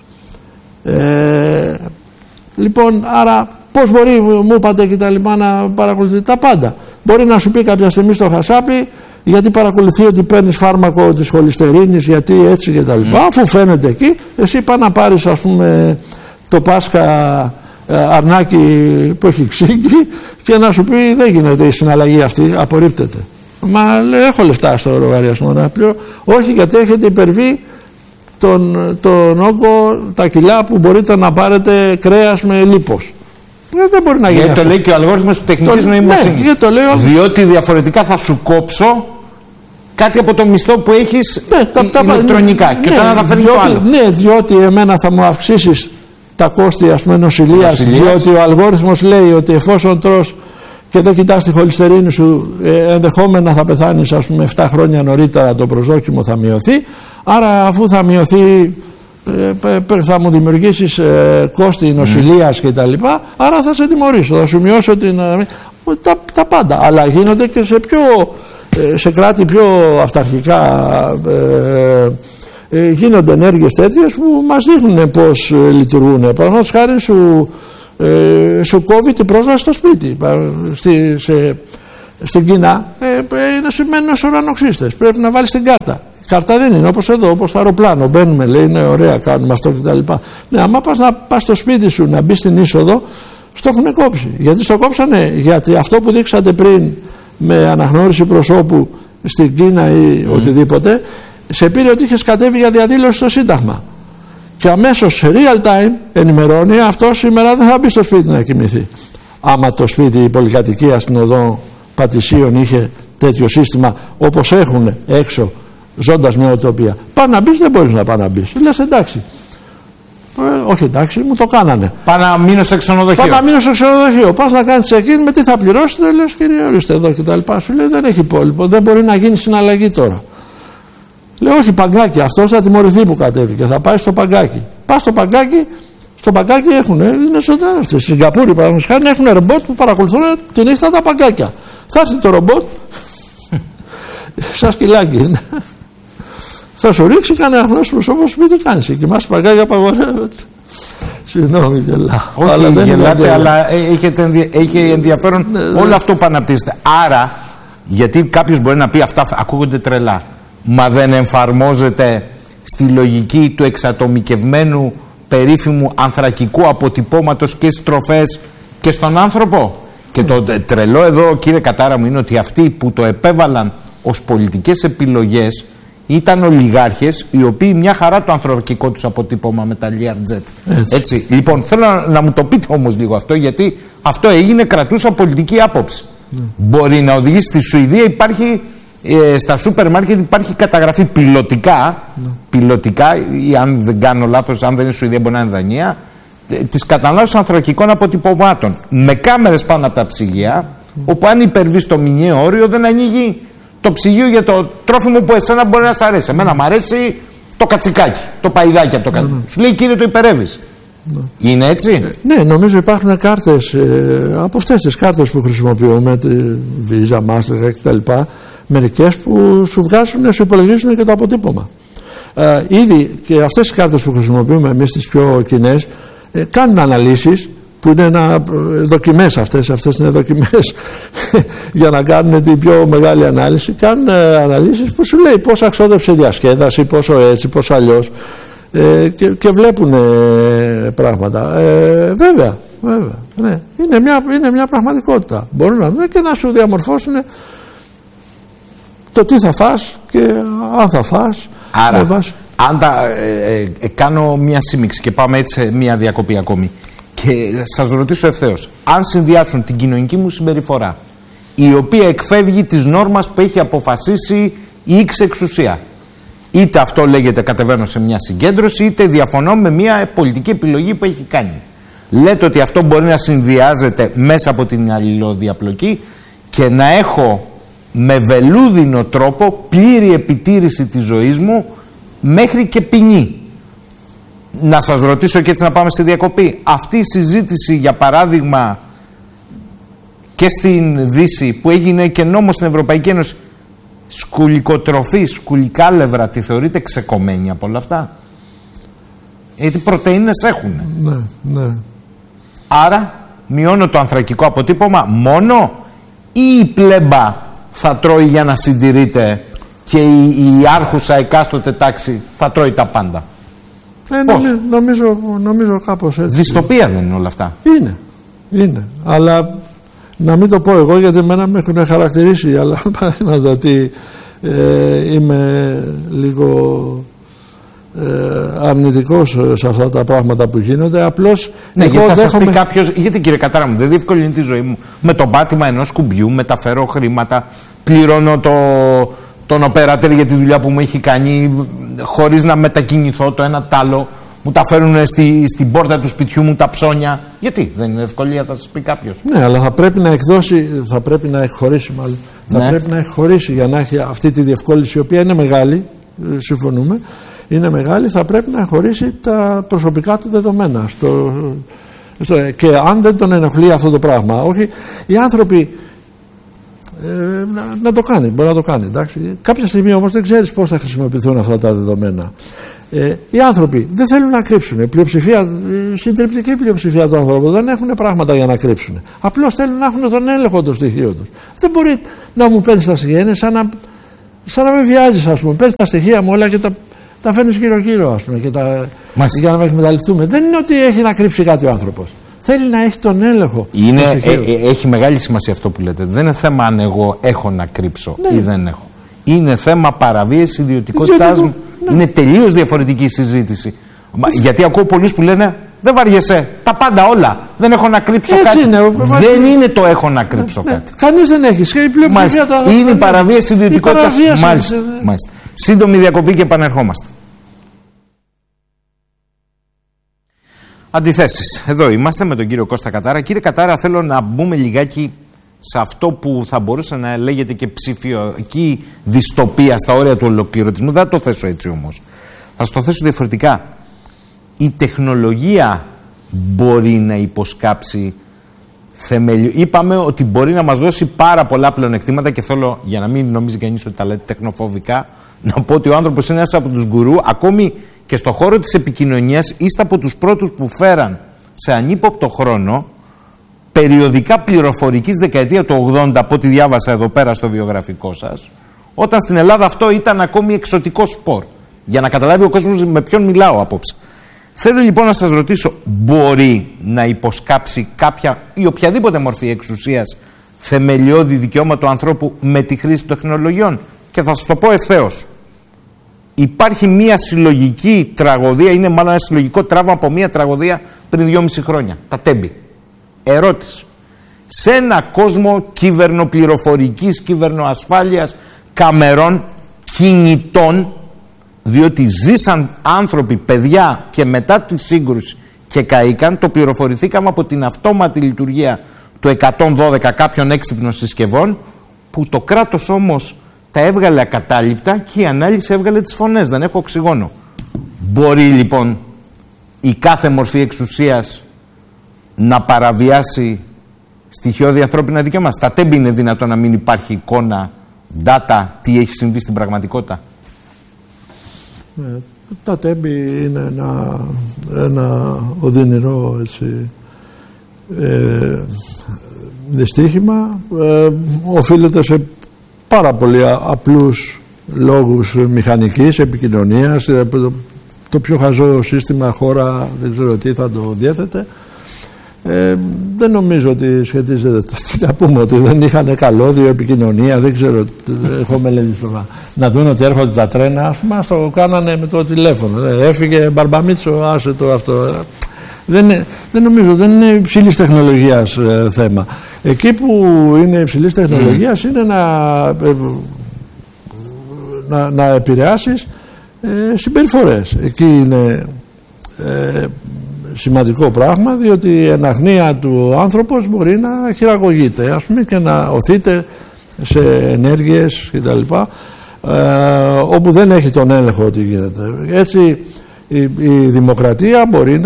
Λοιπόν, άρα πώς μπορεί, μου είπατε και τα λοιπά, να παρακολουθεί τα πάντα? Μπορεί να σου πει κάποια στιγμή στο χασάπι γιατί παρακολουθεί ότι παίρνεις φάρμακο της χολυστερίνης, γιατί έτσι και τα λοιπά, αφού φαίνεται εκεί, εσύ πάει να πάρεις, ας πούμε, το Πάσχα αρνάκι που έχει ξύγκι και να σου πει δεν γίνεται η συναλλαγή αυτή, απορρίπτεται. Μα λέει έχω λεφτά στο λογαριασμό να πληρώ. Όχι, γιατί έχετε υπερβεί τον όγκο, τα κιλά που μπορείτε να πάρετε κρέας με λίπος. Δεν μπορεί να γίνει. Γιατί το λέει και ο αλγόριθμος της τεχνητής νοημοσύνης. Ναι, διότι διαφορετικά θα σου κόψω κάτι από το μισθό που έχεις ηλεκτρονικά και τώρα θα φέρνει το άλλο. Ναι, διότι εμένα θα μου αυξήσεις τα κόστη, ας πούμε, νοσηλείας, διότι ο αλγόριθμος λέει ότι εφόσον τρως και δεν κοιτάς τη χολυστερίνη σου, ενδεχόμενα θα πεθάνεις, ας πούμε, 7 χρόνια νωρίτερα, το προσδόκιμο θα μειωθεί. Άρα αφού θα μειωθεί, θα μου δημιουργήσεις κόστη νοσηλείας και τα λοιπά, άρα θα σε τιμωρήσω, θα σου μειώσω τα πάντα. Αλλά γίνονται και σε κράτη πιο αυταρχικά, γίνονται ενέργειες τέτοιες που μας δείχνουν πώς λειτουργούν. Παραδείγματος χάρη σου κόβει την πρόσβαση στο σπίτι. Στην Κίνα σημαίνουν ουρανοξύστες. Πρέπει να βάλεις την κάρτα. Η κάρτα δεν είναι όπως εδώ, όπως το αεροπλάνο. Μπαίνουμε, λέει, είναι ωραία, κάνουμε αυτό κτλ. Ναι, άμα πας στο σπίτι σου να μπει στην είσοδο, στο έχουν κόψει. Γιατί στο κόψανε? Γιατί αυτό που δείξατε πριν με αναγνώριση προσώπου στην Κίνα ή οτιδήποτε, σε πήρε ότι είχες κατέβει για διαδήλωση στο Σύνταγμα. Και αμέσως σε real time ενημερώνει αυτό σήμερα δεν θα μπει στο σπίτι να κοιμηθεί. Άμα το σπίτι, η πολυκατοικία στην οδό Πατησίων είχε τέτοιο σύστημα όπως έχουν έξω, ζώντας μια οτοπία. Πά να μπεις, δεν μπορείς να πά να μπεις. Λες εντάξει. Όχι εντάξει, μου το κάνανε. Πά να μείνω σε ξενοδοχείο. Πά να μείνω σε ξενοδοχείο. Πας να κάνεις check-in, με τι θα πληρώσετε? Λες κύριε, ορίστε εδώ κτλ. Σου λέει δεν έχει υπόλοιπο, δεν μπορεί να γίνει συναλλαγή τώρα. Λέω όχι, παγκάκι, αυτός θα τιμωρηθεί που κατέβηκε, θα πάει στο παγκάκι. Πας στο παγκάκι, έχουν, είναι ζωντανά αυτές. Στη Σιγκαπούρη παραδείγματος χάρη έχουν ρομπότ που παρακολουθούν τη νύχτα τα παγκάκια. Θα έρθει το ρομπότ, σαν σκυλάκι. Θα σου ρίξει κανένα γνώση προσώπος, μην τι κάνεις, κοιμάσαι παγκάκια, απαγορεύεται. Συγγνώμη, γελάω. Όχι, γελάτε, αλλά έχει ενδιαφέρον όλο αυτό που αναπτύσσεται. Άρα, γιατί κάποιος μπορεί να πει αυτά ακούγονται τρελά, μα δεν εφαρμόζεται στη λογική του εξατομικευμένου περίφημου ανθρακικού αποτυπώματος και στις τροφές και στον άνθρωπο? Και το τρελό εδώ, κύριε Κατάρα μου, είναι ότι αυτοί που το επέβαλαν ως πολιτικές επιλογές ήταν ολιγάρχες, οι οποίοι μια χαρά το ανθρακικό τους αποτύπωμα με τα Learjet. Έτσι. Λοιπόν, θέλω να μου το πείτε όμως λίγο αυτό, γιατί αυτό έγινε, κρατούσα πολιτική άποψη. Μπορεί να οδηγήσει στη Σουηδία, υπάρχει στα σούπερ μάρκετ υπάρχει καταγραφή πιλωτικά, ή αν δεν κάνω λάθος, αν δεν είναι Σουηδία μπορεί να είναι Δανία, της κατανάλωσης ανθρακικών αποτυπωμάτων με κάμερες πάνω από τα ψυγεία, όπου αν υπερβεί το μηνιαίο όριο δεν ανοίγει το ψυγείο για το τρόφιμο που εσένα μπορεί να σ' αρέσει. Εμένα μου αρέσει το κατσικάκι, το παϊδάκι από το κάτω. Σου λέει κύριε το υπερεύεις. Είναι έτσι? Ναι, νομίζω υπάρχουν κάρτες από αυτές τις κάρτες που χρησιμοποιούμε, τη Visa, Mastercard κτλ. Μερικές που σου βγάζουν, σου υπολογίζουν και το αποτύπωμα. Ήδη και αυτές τις κάρτες που χρησιμοποιούμε εμείς τις πιο κοινές κάνουν αναλύσεις που είναι δοκιμές αυτές είναι δοκιμές για να κάνουν την πιο μεγάλη ανάλυση. Κάνουν αναλύσεις που σου λέει πόσο αξόδεψε διασκέδαση, πόσο έτσι, πόσο αλλιώς, και βλέπουν πράγματα. Βέβαια, ναι. Είναι μια πραγματικότητα. Μπορούν να δουν και να σου διαμορφώσουν το τι θα φας και αν θα φας. Άρα, αν κάνω μια σύμμιξη και πάμε έτσι σε μια διακοπή ακόμη και σας ρωτήσω ευθέως, αν συνδυάσουν την κοινωνική μου συμπεριφορά, η οποία εκφεύγει της νόρμας που έχει αποφασίσει η X εξουσία, είτε αυτό λέγεται κατεβαίνω σε μια συγκέντρωση, είτε διαφωνώ με μια πολιτική επιλογή που έχει κάνει, λέτε ότι αυτό μπορεί να συνδυάζεται μέσα από την αλληλοδιαπλοκή και να έχω με βελούδινο τρόπο πλήρη επιτήρηση της ζωής μου μέχρι και ποινή. Να σας ρωτήσω και έτσι να πάμε στη διακοπή. Αυτή η συζήτηση, για παράδειγμα, και στην Δύση που έγινε και νόμος στην Ευρωπαϊκή Ένωση, σκουλικοτροφή, σκουλικάλευρα, τη θεωρείτε ξεκομμένη από όλα αυτά? Γιατί πρωτεΐνες έχουν. Ναι. Άρα μειώνω το ανθρακικό αποτύπωμα μόνο, ή η πλέμπα θα τρώει για να συντηρείται και η άρχουσα εκάστοτε τάξη θα τρώει τα πάντα? Νομίζω κάπως έτσι. Δυστοπία δεν είναι όλα αυτά? Είναι. Αλλά να μην το πω εγώ, γιατί εμένα με έχουν χαρακτηρίσει, αλλά παραδείγματος ότι είμαι λίγο αρνητικός σε αυτά τα πράγματα που γίνονται. Απλώς ναι, γιατί θα σας πει κάποιος, γιατί κύριε Κατάρα μου, δεν διευκολύνει τη ζωή μου με το πάτημα ενός κουμπιού, μεταφέρω χρήματα, πληρώνω τον οπεράτερ για τη δουλειά που μου έχει κάνει, χωρίς να μετακινηθώ το ένα τ' άλλο, μου τα φέρουν στην πόρτα του σπιτιού μου τα ψώνια. Γιατί δεν είναι ευκολία, θα σας πει κάποιος? Ναι, αλλά θα πρέπει να εκχωρήσει μάλλον. Ναι. Θα πρέπει να εκχωρήσει για να έχει αυτή τη διευκόλυνση, η οποία είναι μεγάλη, συμφωνούμε, είναι μεγάλη, θα πρέπει να χωρίσει τα προσωπικά του δεδομένα και αν δεν τον ενοχλεί αυτό το πράγμα, όχι, οι άνθρωποι να το κάνει, μπορεί να το κάνει, εντάξει. Κάποια στιγμή όμως δεν ξέρεις πώς θα χρησιμοποιηθούν αυτά τα δεδομένα. Οι άνθρωποι δεν θέλουν να κρύψουν. Η συντριπτική πλειοψηφία των ανθρώπων δεν έχουν πράγματα για να κρύψουν. Απλώς θέλουν να έχουν τον έλεγχο των στοιχείων τους. Δεν μπορεί να μου παίρνεις τα στοιχεία. Είναι σαν να με βιάζεις, ας πούμε. Παίρνεις τα στοιχεία μου όλα και τα φέρνεις γύρω-γύρω, ας πούμε, για να με εκμεταλλευτούμε. Δεν είναι ότι έχει να κρύψει κάτι ο άνθρωπος. Θέλει να έχει τον έλεγχο. Έχει μεγάλη σημασία αυτό που λέτε. Δεν είναι θέμα αν εγώ έχω να κρύψω ή δεν έχω. Είναι θέμα παραβίαση ιδιωτικότητάς μου. Ναι. Είναι τελείως διαφορετική συζήτηση. Γιατί ακούω πολλούς που λένε δεν βαριέσαι, τα πάντα όλα. Δεν έχω να κρύψω κάτι. Δεν είναι το έχω να κρύψω κάτι. Κανείς δεν έχει. Είναι η παραβίαση ιδιωτικότητας. Μάλιστα. Σύντομη διακοπή και επανερχόμαστε. Αντιθέσεις. Εδώ είμαστε με τον κύριο Κώστα Κατάρα. Κύριε Κατάρα, θέλω να μπούμε λιγάκι σε αυτό που θα μπορούσε να λέγεται και ψηφιακή δυστοπία στα όρια του ολοκληρωτισμού. Δεν θα το θέσω έτσι όμως. Θα το θέσω διαφορετικά. Η τεχνολογία μπορεί να υποσκάψει θεμελιώδη. Είπαμε ότι μπορεί να μας δώσει πάρα πολλά πλεονεκτήματα και θέλω, για να μην νομίζει κανείς ότι τα λέτε τεχνοφοβικά, να πω ότι ο άνθρωπος είναι ένας από τους γκουρού, ακόμη και στο χώρο της επικοινωνίας, είστε από τους πρώτους που φέραν σε ανύποπτο χρόνο περιοδικά πληροφορικής δεκαετία του 80, από ό,τι διάβασα εδώ πέρα στο βιογραφικό σας, όταν στην Ελλάδα αυτό ήταν ακόμη εξωτικό σπορ. Για να καταλάβει ο κόσμος με ποιον μιλάω απόψε. Θέλω λοιπόν να σας ρωτήσω, μπορεί να υποσκάψει κάποια ή οποιαδήποτε μορφή εξουσίας θεμελιώδη δικαιώματα του ανθρώπου με τη χρήση των τεχνολογιών? Και θα σας το πω ευθέως. Υπάρχει μια συλλογική τραγωδία, είναι μάλλον ένα συλλογικό τραύμα από μια τραγωδία πριν 2,5 χρόνια. Τα Τέμπη. Ερώτηση. Σε ένα κόσμο κυβερνοπληροφορικής, κυβερνοασφάλειας, καμερών, κινητών, διότι ζήσαν άνθρωποι, παιδιά και μετά τη σύγκρουση και καήκαν, το πληροφορηθήκαμε από την αυτόματη λειτουργία του 112 κάποιων έξυπνων συσκευών, που το κράτος όμως τα έβγαλε ακατάληπτα και η ανάλυση έβγαλε τις φωνές, δεν έχω οξυγόνο. Μπορεί λοιπόν η κάθε μορφή εξουσίας να παραβιάσει στοιχειώδη ανθρώπινα δικαιώματα? Στα Τέμπη είναι δυνατόν να μην υπάρχει εικόνα, data, τι έχει συμβεί στην πραγματικότητα? Τα Τέμπη είναι ένα οδυνηρό δυστύχημα. Οφείλεται σε πάρα πολύ απλούς λόγους μηχανικής επικοινωνίας. Το πιο χαζό σύστημα χώρα, δεν ξέρω τι θα το διέθετε. Δεν νομίζω ότι σχετίζεται. Να πούμε ότι δεν είχαν καλώδιο επικοινωνία, δεν ξέρω, έχω μελετήσει να δουν ότι έρχονται τα τρένα, ας πούμε, το κάνανε με το τηλέφωνο. Έφυγε Μπαρμπαμίτσο, άσε το αυτό. Δεν νομίζω, δεν είναι υψηλής τεχνολογίας θέμα. Εκεί που είναι υψηλής τεχνολογίας είναι να επηρεάσεις συμπεριφορές. Εκεί είναι σημαντικό πράγμα, διότι εν αγνία του άνθρωπος μπορεί να χειραγωγείται, ας πούμε, και να οθείται σε ενέργειες κτλ. Όπου δεν έχει τον έλεγχο ότι γίνεται. Έτσι η δημοκρατία μπορεί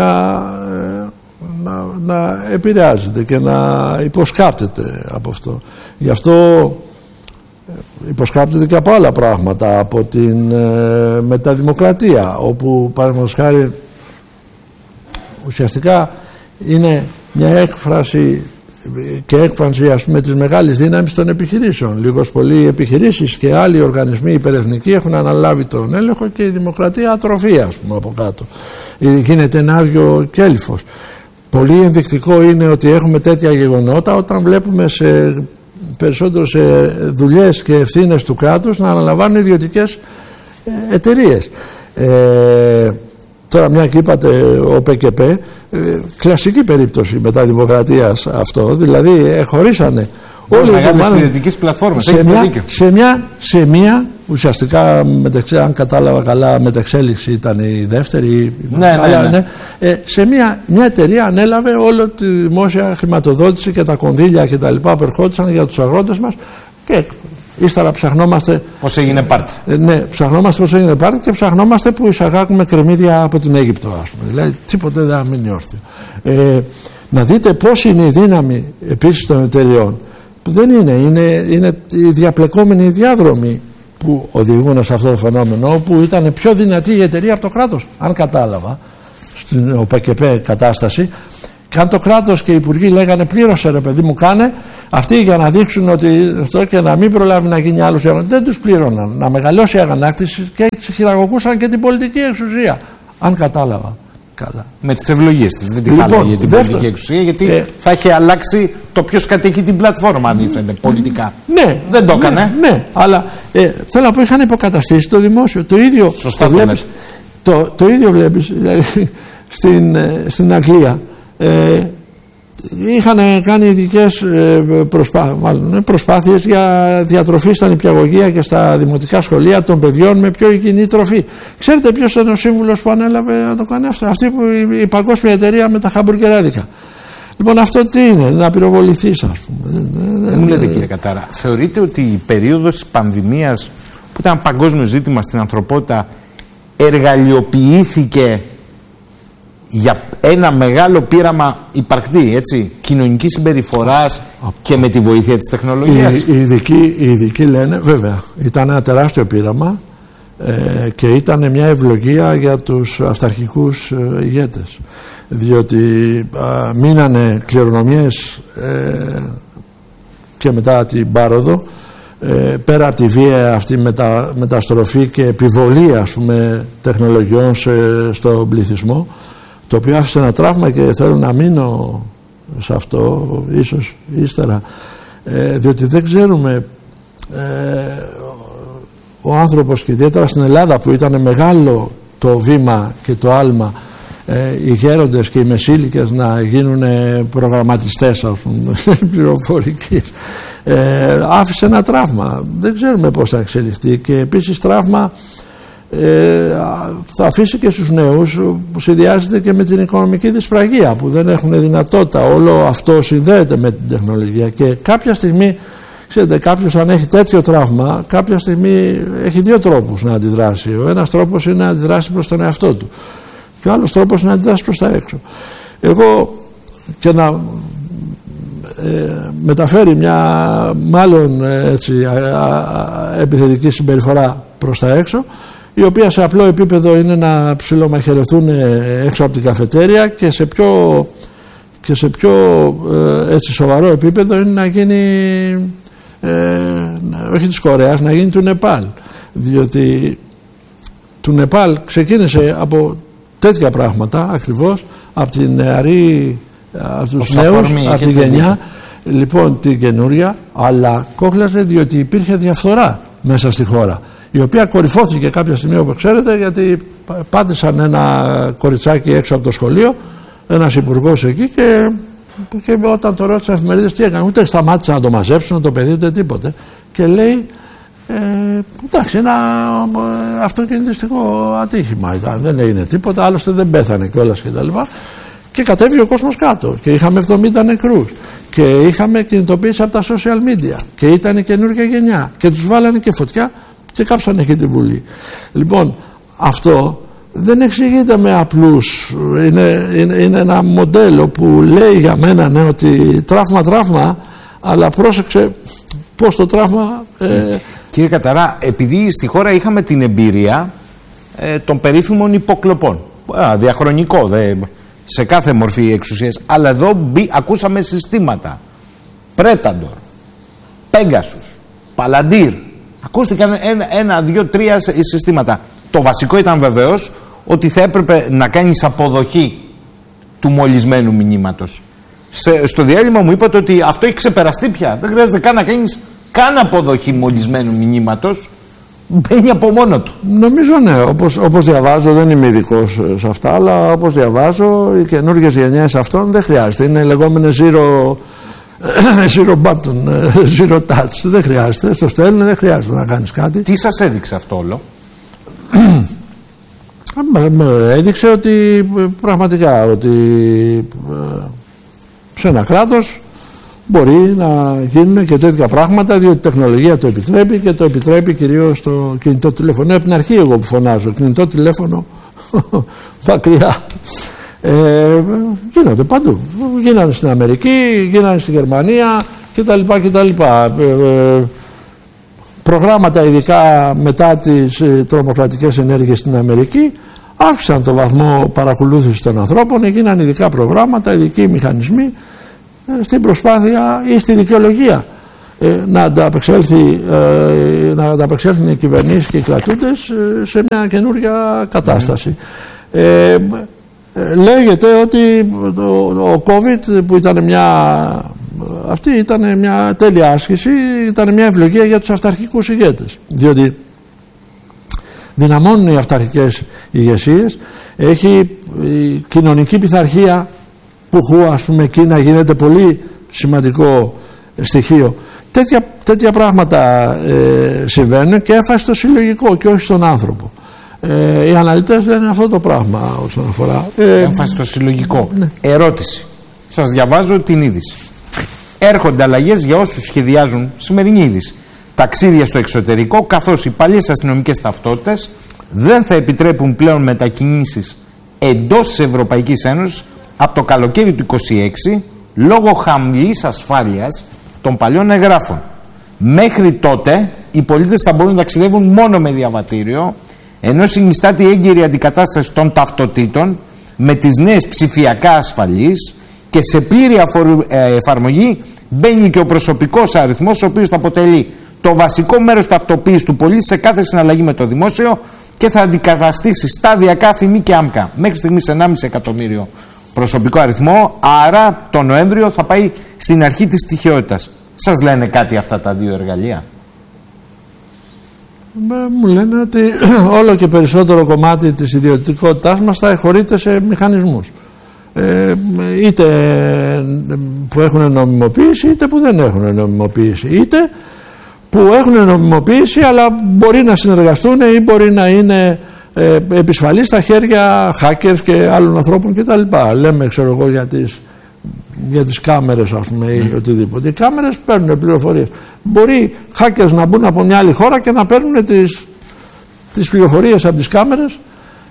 να επηρεάζεται και να υποσκάπτεται από αυτό. Γι' αυτό υποσκάπτεται και από άλλα πράγματα, από την μεταδημοκρατία, όπου παραδείγματος χάρη ουσιαστικά είναι μια έκφραση και έκφραση, ας πούμε, της μεγάλης δύναμης των επιχειρήσεων. Λίγος πολύ οι επιχειρήσεις και άλλοι οργανισμοί υπερεθνικοί έχουν αναλάβει τον έλεγχο και η δημοκρατία ατροφή, ας πούμε, από κάτω. Γίνεται ένα άδειο κέλυφος. Πολύ ενδεικτικό είναι ότι έχουμε τέτοια γεγονότα όταν βλέπουμε περισσότερο σε δουλειές και ευθύνες του κράτους να αναλαμβάνουν ιδιωτικές εταιρείες. Τώρα μια και είπατε ο ΠΚΠ, κλασική περίπτωση μεταδημοκρατίας αυτό, δηλαδή χωρίσανε όλοι οι ιδιωτικές πλατφόρμες, σε μια ουσιαστικά, αν κατάλαβα καλά, μεταξέλιξη ήταν η δεύτερη, σε μια εταιρεία ανέλαβε όλη τη δημόσια χρηματοδότηση και τα κονδύλια και τα λοιπά που ερχόντουσαν για τους αγρότες μας, και ύστερα ψαχνόμαστε πώς έγινε πάρτι. Ψαχνόμαστε πώς έγινε πάρτι και ψαχνόμαστε που εισαγάγουμε κρεμμύδια από την Αίγυπτο, ας πούμε. Δηλαδή τίποτε δεν μείνει όρθιο. Να δείτε πώς είναι η δύναμη επίσης των εταιριών, που δεν είναι η διαπλεκόμενη διάδρομη που οδηγούν σε αυτό το φαινόμενο, που ήταν πιο δυνατή η εταιρεία από το κράτος, αν κατάλαβα, στην ΟΠΕΚΕΠΕ κατάσταση. Και αν το κράτος και οι υπουργοί λέγανε πλήρωσε ρε παιδί μου κάνε, αυτοί για να δείξουν ότι αυτό και να μην προλάβει να γίνει άλλος, δεν τους πλήρωναν, να μεγαλώσει η αγανάκτηση και χειραγωγούσαν και την πολιτική εξουσία, αν κατάλαβα καλά. Με τις ευλογίες της, δεν την χάλαγε την πολιτική εξουσία, γιατί θα είχε αλλάξει το ποιος κατέχει την πλατφόρμα, αν ήθελε πολιτικά. Ναι, δεν το έκανε. Ναι, αλλά θέλω να πω, είχαν υποκαταστήσει το δημόσιο. Το ίδιο σωστά το ίδιο βλέπεις δηλαδή, στην Αγγλία. Είχαν κάνει ειδικές προσπάθειες για διατροφή στα νηπιαγωγεία και στα δημοτικά σχολεία των παιδιών με πιο υγιεινή τροφή. Ξέρετε ποιος ήταν ο σύμβουλος που ανέλαβε να το κάνει αυτό? Αυτή που η παγκόσμια εταιρεία με τα χαμπουργκεράδικα. Λοιπόν, αυτό τι είναι, να πυροβοληθείς, ας πούμε. Δεν μου λέτε, κύριε Κατάρα, θεωρείτε ότι η περίοδος της πανδημίας, που ήταν παγκόσμιο ζήτημα στην ανθρωπότητα, εργαλειοποιήθηκε για ένα μεγάλο πείραμα υπαρκτή, έτσι, κοινωνικής συμπεριφοράς και με τη βοήθεια της τεχνολογίας? Οι ειδικοί λένε, βέβαια, ήταν ένα τεράστιο πείραμα και ήταν μια ευλογία για τους αυταρχικούς ηγέτες, διότι μείνανε κληρονομιές και μετά την πάροδο, πέρα από τη βία αυτή μεταστροφή και επιβολή, ας πούμε, τεχνολογιών στον πληθυσμό, το οποίο άφησε ένα τραύμα και θέλω να μείνω σε αυτό ίσως ύστερα, διότι δεν ξέρουμε, ο άνθρωπος, και ιδιαίτερα στην Ελλάδα που ήταν μεγάλο το βήμα και το άλμα, οι γέροντες και οι μεσήλικες να γίνουν προγραμματιστές, ας πούμε, πληροφορικής, άφησε ένα τραύμα. Δεν ξέρουμε πώς θα εξελιχθεί, και επίσης τραύμα θα αφήσει και στους νέους, που συνδυάζεται και με την οικονομική δυσπραγία, που δεν έχουν δυνατότητα. Όλο αυτό συνδέεται με την τεχνολογία, και κάποια στιγμή, ξέρετε, κάποιος αν έχει τέτοιο τραύμα, κάποια στιγμή έχει δύο τρόπους να αντιδράσει. Ο ένας τρόπος είναι να αντιδράσει προς τον εαυτό του, και ο άλλος τρόπος είναι να αντιδράσει προς τα έξω. Εγώ, και να μεταφέρει μια μάλλον έτσι επιθετική συμπεριφορά προς τα έξω, η οποία σε απλό επίπεδο είναι να ψιλομαχαιρεθούν έξω από την καφετέρια, και σε πιο έτσι σοβαρό επίπεδο είναι να γίνει όχι της Κορέας, να γίνει του Νεπάλ, διότι του Νεπάλ ξεκίνησε από τέτοια πράγματα ακριβώς, από την νεαρή, από τους νέους, από τη γενιά λοιπόν την καινούρια, αλλά κόχλασε διότι υπήρχε διαφθορά μέσα στη χώρα, η οποία κορυφώθηκε κάποια στιγμή, όπως ξέρετε, γιατί πάτησαν ένα κοριτσάκι έξω από το σχολείο, ένας υπουργός εκεί, και όταν το ρώτησαν εφημερίδες τι έκανε, ούτε σταμάτησαν να το μαζέψουν το παιδί, ούτε τίποτε, και λέει εντάξει, ένα αυτοκινητιστικό ατύχημα ήταν, δεν έγινε τίποτα, άλλωστε δεν πέθανε κιόλας και τα λοιπά. Και κατέβηκε ο κόσμος κάτω, και είχαμε 70 νεκρούς, και είχαμε κινητοποίηση από τα social media, και ήταν η καινούργια γενιά, και τους βάλανε και φωτιά και κάψανε και τη Βουλή. Λοιπόν, αυτό δεν εξηγείται με απλούς, είναι ένα μοντέλο που λέει για μένα, ναι, ότι τραύμα, αλλά πρόσεξε πώς το τραύμα... Κύριε Καταρά, επειδή στη χώρα είχαμε την εμπειρία των περίφημων υποκλοπών, διαχρονικό, σε κάθε μορφή εξουσίας, αλλά εδώ ακούσαμε συστήματα, Πρέταντορ, Πέγκασους, Παλαντήρ, ακούστηκαν ένα, δύο, τρία συστήματα. Το βασικό ήταν βεβαίως ότι θα έπρεπε να κάνεις αποδοχή του μολυσμένου μηνύματος. Στο διάλειμμα μου είπατε ότι αυτό έχει ξεπεραστεί πια. Δεν χρειάζεται καν να κάνεις καν αποδοχή μολυσμένου μηνύματος. Μπαίνει από μόνο του. Νομίζω, ναι, όπως διαβάζω, δεν είμαι ειδικός σε αυτά, αλλά όπως διαβάζω, οι καινούργιες γενιές αυτών δεν χρειάζεται. Είναι λεγόμενες zero button, zero touch. Δεν χρειάζεται. Στο στέλνουν, δεν χρειάζεται να κάνεις κάτι. Τι σας έδειξε αυτό όλο? Έδειξε ότι πραγματικά ότι σε ένα κράτος μπορεί να γίνουν και τέτοια πράγματα, διότι η τεχνολογία το επιτρέπει, και το επιτρέπει κυρίως το κινητό τηλέφωνο. Από την αρχή εγώ που φωνάζω, κινητό τηλέφωνο μακριά. Γίνονται παντού. Γίνανε στην Αμερική, γίνανε στη Γερμανία κτλ. προγράμματα ειδικά μετά τις τρομοκρατικές ενέργειες στην Αμερική αύξησαν το βαθμό παρακολούθησης των ανθρώπων, έγιναν ειδικά προγράμματα, ειδικοί μηχανισμοί στην προσπάθεια ή στη δικαιολογία να ανταπεξέλθουν οι κυβερνήσεις και οι κρατούντες σε μια καινούργια κατάσταση. Λέγεται ότι ο COVID που ήταν αυτή ήταν μια τέλεια άσκηση, ήταν μια ευλογία για τους αυταρχικούς ηγέτες, διότι δυναμώνουν οι αυταρχικές ηγεσίες, έχει η κοινωνική πειθαρχία που ας πούμε Κίνα γίνεται πολύ σημαντικό στοιχείο. Τέτοια πράγματα συμβαίνουν και έφαση στο συλλογικό και όχι στον άνθρωπο. Οι αναλυτές λένε αυτό το πράγμα όσον αφορά έμφαση στο συλλογικό. Ναι. Ερώτηση. Σας διαβάζω την είδηση. Έρχονται αλλαγές για όσους σχεδιάζουν, σημερινή είδηση, ταξίδια στο εξωτερικό, καθώς οι παλιές αστυνομικές ταυτότητες δεν θα επιτρέπουν πλέον μετακινήσεις εντός της Ευρωπαϊκής Ένωσης από το καλοκαίρι του 2026 λόγω χαμηλής ασφάλειας των παλιών εγγράφων. Μέχρι τότε οι πολίτες θα μπορούν να ταξιδεύουν μόνο με διαβατήριο, ενώ συνιστάται η έγκυρη αντικατάσταση των ταυτοτήτων με τις νέες ψηφιακά ασφαλείς και σε πλήρη εφαρμογή μπαίνει και ο προσωπικός αριθμός, ο οποίος θα αποτελεί το βασικό μέρος ταυτοποίησης του πολίτη σε κάθε συναλλαγή με το δημόσιο και θα αντικαταστήσει σταδιακά φημή και άμκα. Μέχρι στιγμής 1,5 εκατομμύριο προσωπικό αριθμό, άρα το Νοέμβριο θα πάει στην αρχή της τυχαιότητας. Σας λένε κάτι αυτά τα δύο εργαλεία? Μου λένε ότι όλο και περισσότερο κομμάτι της ιδιωτικότητάς μας θα εχωρείται σε μηχανισμούς. Είτε που έχουν νομιμοποίηση είτε που δεν έχουν νομιμοποίηση, είτε που έχουν νομιμοποίηση αλλά μπορεί να συνεργαστούν ή μπορεί να είναι επισφαλείς στα χέρια hackers και άλλων ανθρώπων κτλ. Λέμε, ξέρω εγώ, για τις κάμερες, ας πούμε, ή οτιδήποτε. Οι κάμερες παίρνουν πληροφορίες. Μπορεί hackers να μπουν από μια άλλη χώρα και να παίρνουν τις πληροφορίες από τις κάμερες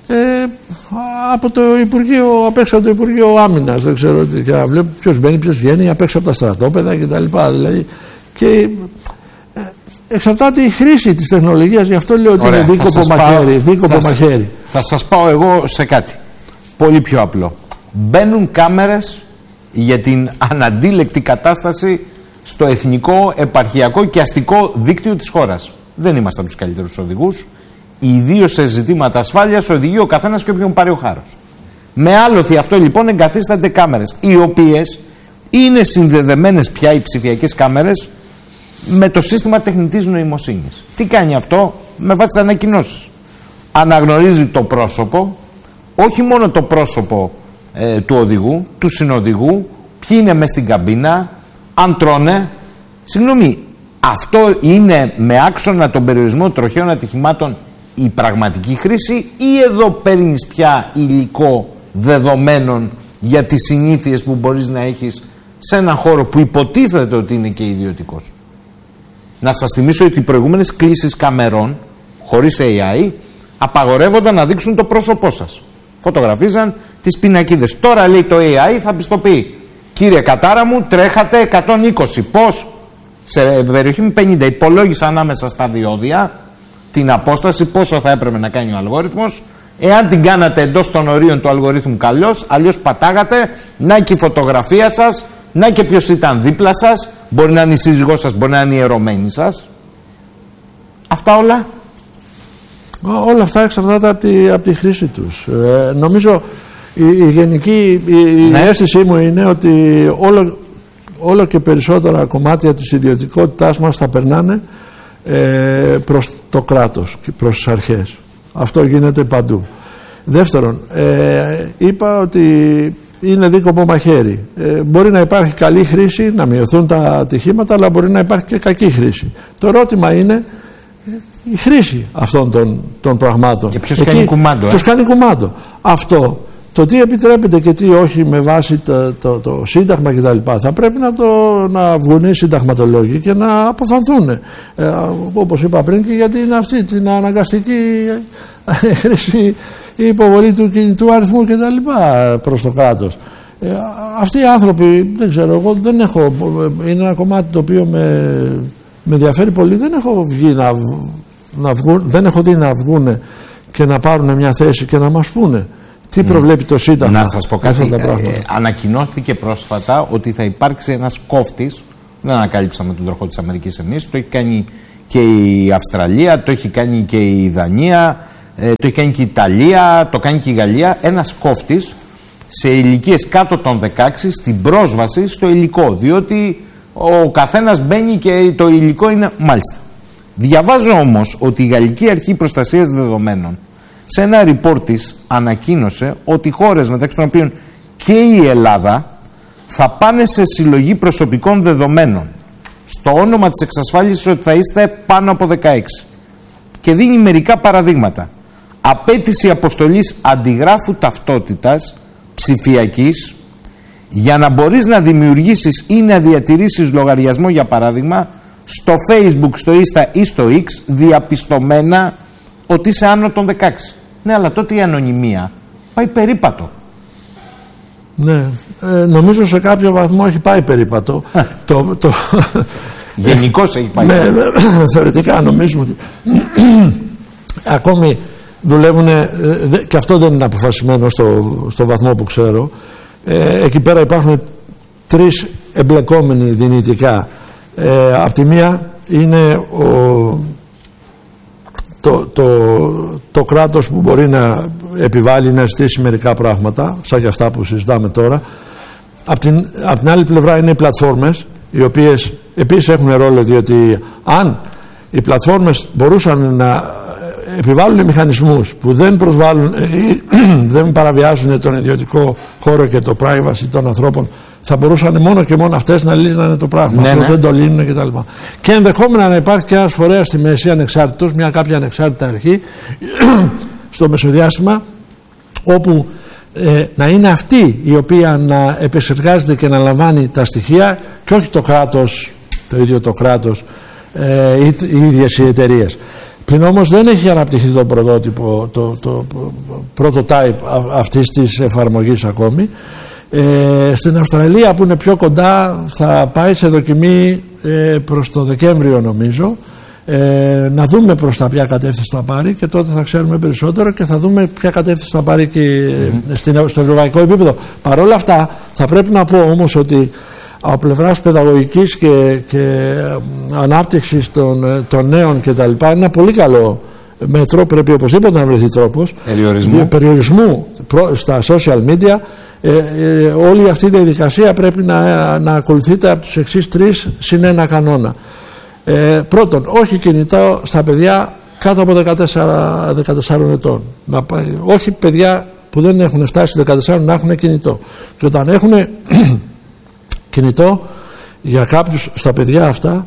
από το Υπουργείο, απ' έξω από το Υπουργείο Άμυνας, δεν ξέρω τι, και να βλέπουν ποιος μπαίνει, ποιος βγαίνει, απ' έξω από τα στρατόπεδα κτλ. Δηλαδή, και εξαρτάται η χρήση της τεχνολογίας, γι' αυτό λέω ότι είναι δίκοπο μαχαίρι. Θα σας πάω εγώ σε κάτι πολύ πιο απλό. Μπαίνουν κάμερες για την αναντίλεκτη κατάσταση στο εθνικό, επαρχιακό και αστικό δίκτυο της χώρας. Δεν είμαστε από τους καλύτερους οδηγούς. Ιδίως σε ζητήματα ασφάλειας οδηγεί ο καθένας και όποιον πάρει ο χάρος. Με άλοθη αυτό λοιπόν εγκαθίστανται κάμερες, οι οποίες είναι συνδεδεμένες πια, οι ψηφιακές κάμερες, με το σύστημα τεχνητής νοημοσύνης. Τι κάνει αυτό? Με βάση τις ανακοινώσεις. Αναγνωρίζει το πρόσωπο, όχι μόνο το πρόσωπο του οδηγού, του συνοδηγού, ποιοι είναι μέσα στην καμπίνα, αν τρώνε. Συγγνώμη, αυτό είναι με άξονα τον περιορισμό τροχαίων ατυχημάτων η πραγματική χρήση, ή εδώ παίρνεις πια υλικό δεδομένων για τις συνήθειες που μπορείς να έχεις σε έναν χώρο που υποτίθεται ότι είναι και ιδιωτικός? Να σας θυμίσω ότι οι προηγούμενες κλήσεις καμερών χωρίς AI απαγορεύονταν να δείξουν το πρόσωπό σας. Φωτογραφίζαν τις πινακίδες. Τώρα λέει το AI θα πιστοποιεί. Κύριε Κατάρα μου, τρέχατε 120. Πώς? Σε περιοχή με 50. Υπολόγισα ανάμεσα στα διόδια την απόσταση, πόσο θα έπρεπε να κάνει ο αλγόριθμος. Εάν την κάνατε εντός των ορίων του αλγορίθμου, καλώς, αλλιώς πατάγατε. Να και η φωτογραφία σας, να και ποιος ήταν δίπλα σας. Μπορεί να είναι η σύζυγός σας, μπορεί να είναι η ερωμένη σας. Αυτά όλα. Όλα αυτά εξαρτάται από τη χρήση τους. Νομίζω η γενική αίσθησή μου είναι ότι όλο και περισσότερα κομμάτια της ιδιωτικότητάς μας θα περνάνε προς το κράτος και προς τις αρχές. Αυτό γίνεται παντού. Δεύτερον, είπα ότι είναι δίκοπο μαχαίρι. Μπορεί να υπάρχει καλή χρήση, να μειωθούν τα ατυχήματα, αλλά μπορεί να υπάρχει και κακή χρήση. Το ερώτημα είναι η χρήση αυτών των πραγμάτων. Και ποιος κάνει κουμάντο. Ποιος κάνει κουμάντο. Αυτό, το τι επιτρέπεται και τι όχι με βάση το Σύνταγμα κτλ. Θα πρέπει να βγουν οι συνταγματολόγοι και να αποφανθούν. Όπως είπα πριν και για την αναγκαστική χρήση, η υποβολή του κινητού αριθμού κτλ. Προς το κράτος. Αυτοί οι άνθρωποι, δεν ξέρω, εγώ δεν έχω. Είναι ένα κομμάτι το οποίο Με ενδιαφέρει πολύ. Δεν έχω βγει δεν έχω δει να βγουν και να πάρουν μια θέση και να μας πούνε τι προβλέπει το Σύνταγμα. Να σας πω κάτι. Ανακοινώθηκε πρόσφατα ότι θα υπάρξει ένας κόφτης. Δεν ανακάλυψαμε τον τροχό της Αμερικής εμείς. Το έχει κάνει και η Αυστραλία, το έχει κάνει και η Δανία, το έχει κάνει και η Ιταλία, το κάνει και η Γαλλία. Ένας κόφτης σε ηλικίες κάτω των 16 στην πρόσβαση στο υλικό. Διότι ο καθένας μπαίνει και το υλικό είναι μάλιστα. Διαβάζω όμως ότι η Γαλλική Αρχή Προστασίας Δεδομένων σε ένα report της ανακοίνωσε ότι χώρες μεταξύ των οποίων και η Ελλάδα θα πάνε σε συλλογή προσωπικών δεδομένων στο όνομα της εξασφάλισης ότι θα είστε πάνω από 16. Και δίνει μερικά παραδείγματα. Απέτηση αποστολής αντιγράφου ταυτότητας ψηφιακής για να μπορείς να δημιουργήσεις ή να διατηρήσεις λογαριασμό, για παράδειγμα, στο Facebook, στο Insta ή στο X, διαπιστωμένα ότι είσαι άνω των 16. Ναι, αλλά τότε η ανωνυμία πάει περίπατο. Ναι, νομίζω σε κάποιο βαθμό έχει πάει περίπατο. Γενικώς έχει πάει. Ναι, θεωρητικά νομίζουμε ότι ακόμη δουλεύουν, και αυτό δεν είναι αποφασισμένο στο βαθμό που ξέρω. Εκεί πέρα υπάρχουν τρεις εμπλεκόμενοι δυνητικά. Απ' τη μία είναι το κράτος που μπορεί να επιβάλλει, να ζητήσει μερικά πράγματα σαν και αυτά που συζητάμε τώρα. Απ' την άλλη πλευρά είναι οι πλατφόρμες, οι οποίες επίσης έχουν ρόλο, διότι αν οι πλατφόρμες μπορούσαν να επιβάλλουν μηχανισμούς που δεν προσβάλλουν ή δεν παραβιάζουν τον ιδιωτικό χώρο και το privacy των ανθρώπων, θα μπορούσαν μόνο και μόνο αυτές να λύνανε το πράγμα. Ναι, ναι. Δεν το λύνουν κτλ. Και ενδεχόμενα να υπάρχει και ένας φορέας στη μέση ανεξάρτητος, μια κάποια ανεξάρτητα αρχή στο μεσοδιάστημα, όπου να είναι αυτή η οποία να επεξεργάζεται και να λαμβάνει τα στοιχεία και όχι το κράτος, το ίδιο το κράτος ή οι ίδιες οι εταιρείες. Πριν όμως δεν έχει αναπτυχθεί το πρωτότυπο, το prototype αυτής της εφαρμογής ακόμη. Στην Αυστραλία, που είναι πιο κοντά, θα πάει σε δοκιμή προς το Δεκέμβριο νομίζω, να δούμε προς τα ποια κατεύθυνση θα πάρει, και τότε θα ξέρουμε περισσότερο και θα δούμε ποια κατεύθυνση θα πάρει και στο ευρωπαϊκό επίπεδο. Παρ' όλα αυτά θα πρέπει να πω όμως ότι από πλευράς παιδαγωγικής και ανάπτυξης των νέων και τα λοιπά είναι ένα πολύ καλό μέτρο. Πρέπει οπωσδήποτε να βρεθεί τρόπος περιορισμού στα social media. Όλη αυτή η διαδικασία πρέπει να ακολουθείται από τους εξής 3 συν 1 κανόνα. Πρώτον, όχι κινητό στα παιδιά κάτω από 14 ετών. Όχι παιδιά που δεν έχουν φτάσει 14 να έχουν κινητό. Και όταν έχουν κινητό, για κάποιους, στα παιδιά αυτά,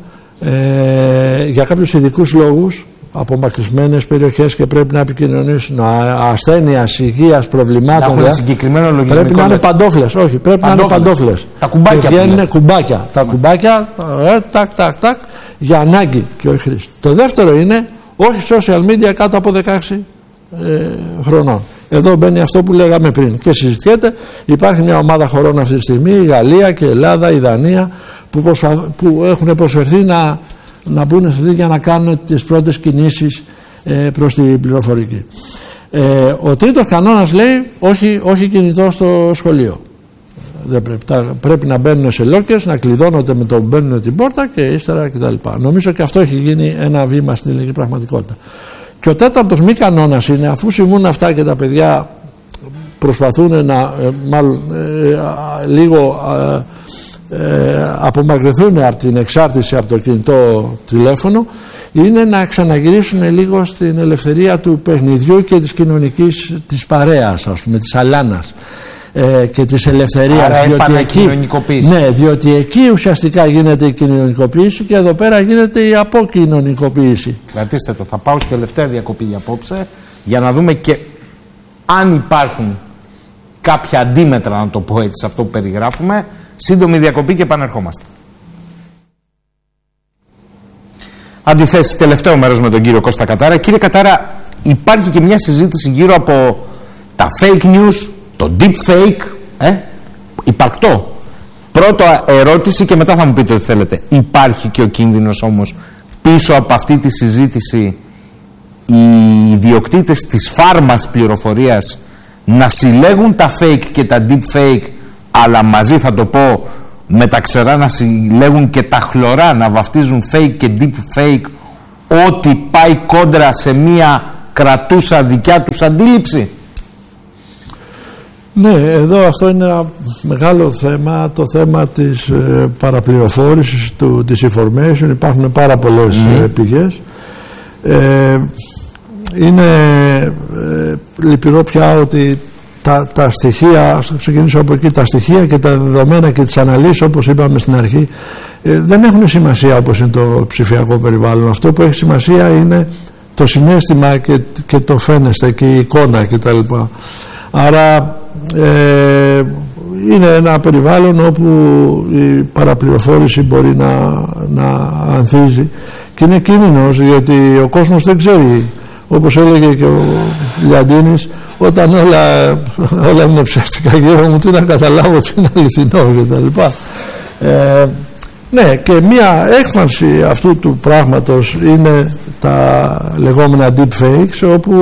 για κάποιους ειδικούς λόγους, απομακρυσμένες περιοχές και πρέπει να επικοινωνήσουν, ασθένειας, υγείας, προβλημάτων, πρέπει να είναι παντόφλες. Όχι, πρέπει να είναι παντόφλες. Τα κουμπάκια. Και βγαίνουν κουμπάκια. Τα κουμπάκια, τάκ, για ανάγκη και όχι χρήση. Το δεύτερο είναι όχι social media κάτω από 16 χρονών. Εδώ μπαίνει αυτό που λέγαμε πριν και συζητιέται. Υπάρχει μια ομάδα χωρών αυτή τη στιγμή, η Γαλλία και η Ελλάδα, η Δανία, που έχουν προσφερθεί να μπουν στη για να κάνουν τις πρώτες κινήσεις προς την πληροφορική. Ο τρίτος κανόνας λέει όχι κινητό στο σχολείο. Δεν πρέπει να μπαίνουν σε λόκες, να κλειδώνονται με το που μπαίνουν την πόρτα και ύστερα κτλ. Νομίζω και αυτό έχει γίνει ένα βήμα στην ελληνική πραγματικότητα. Και ο τέταρτος μη κανόνας είναι, αφού συμβούν αυτά και τα παιδιά προσπαθούν να λίγο απομακρυνθούν από την εξάρτηση από το κινητό τηλέφωνο, είναι να ξαναγυρίσουν λίγο στην ελευθερία του παιχνιδιού και της κοινωνικής, της παρέας, ας πούμε, της αλάνας και της ελευθερίας. Άρα επανακοινωνικοποίηση. Ναι, διότι εκεί ουσιαστικά γίνεται η κοινωνικοποίηση και εδώ πέρα γίνεται η αποκοινωνικοποίηση. Κρατήστε το, θα πάω στη τελευταία διακοπή για απόψε για να δούμε και αν υπάρχουν κάποια αντίμετρα, να το πω έτσι, σε αυτό που περιγράφουμε. Σύντομη διακοπή και επανερχόμαστε. Αντιθέσεις, τελευταίο μέρος με τον κύριο Κώστα Κατάρα. Κύριε Κατάρα, υπάρχει και μια συζήτηση γύρω από τα fake news, το deep fake, υπαρκτό. Πρώτο ερώτηση και μετά θα μου πείτε ό,τι θέλετε. Υπάρχει και ο κίνδυνος όμως πίσω από αυτή τη συζήτηση οι ιδιοκτήτες της φάρμας πληροφορίας να συλλέγουν τα fake και τα deep fake, αλλά μαζί, θα το πω με τα ξερά, να συλλέγουν και τα χλωρά, να βαφτίζουν fake και deep fake ό,τι πάει κόντρα σε μία κρατούσα δικιά τους αντίληψη? Ναι, εδώ αυτό είναι ένα μεγάλο θέμα, το θέμα της παραπληροφόρησης, της information. Υπάρχουν πάρα πολλές πηγές. Είναι λυπηρό πια ότι τα στοιχεία, ας ξεκινήσω από εκεί, τα στοιχεία και τα δεδομένα και τις αναλύσεις, όπως είπαμε στην αρχή, δεν έχουν σημασία όπως είναι το ψηφιακό περιβάλλον. Αυτό που έχει σημασία είναι το συναίσθημα και το φαίνεστε και η εικόνα κτλ. Άρα είναι ένα περιβάλλον όπου η παραπληροφόρηση μπορεί να ανθίζει και είναι κίνδυνος, γιατί ο κόσμος δεν ξέρει, όπως έλεγε και ο Λιαντίνης, όταν όλα είναι ψεύτικα γύρω μου, τι να καταλάβω, τι είναι αληθινό κτλ. Ναι, και μία έκφανση αυτού του πράγματος είναι τα λεγόμενα deep fakes, όπου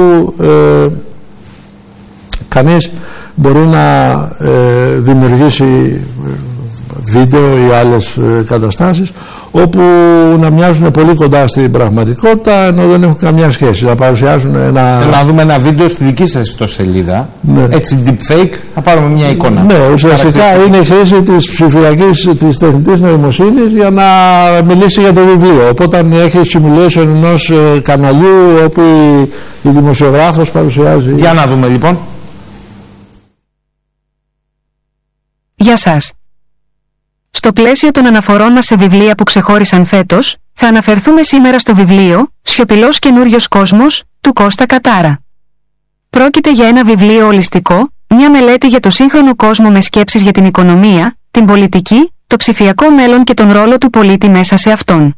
κανείς μπορεί να δημιουργήσει βίντεο ή άλλες καταστάσεις όπου να μοιάζουν πολύ κοντά στην πραγματικότητα, ενώ δεν έχουν καμιά σχέση, να παρουσιάζουν ένα... Θέλω να δούμε ένα βίντεο στη δική σας ιστοσελίδα, ναι. Έτσι deepfake, θα πάρουμε μια εικόνα. Ναι, ουσιαστικά είναι η χρήση της ψηφιακής, της τεχνητής νοημοσύνης για να μιλήσει για το βιβλίο. Οπότε έχει simulation ενός καναλιού όπου η δημοσιογράφος παρουσιάζει... Για να δούμε λοιπόν. Γεια σας. Στο πλαίσιο των αναφορών μας σε βιβλία που ξεχώρισαν φέτος, θα αναφερθούμε σήμερα στο βιβλίο «Σιωπηλός καινούριος κόσμος» του Κώστα Κατάρα. Πρόκειται για ένα βιβλίο ολιστικό, μια μελέτη για το σύγχρονο κόσμο με σκέψεις για την οικονομία, την πολιτική, το ψηφιακό μέλλον και τον ρόλο του πολίτη μέσα σε αυτόν.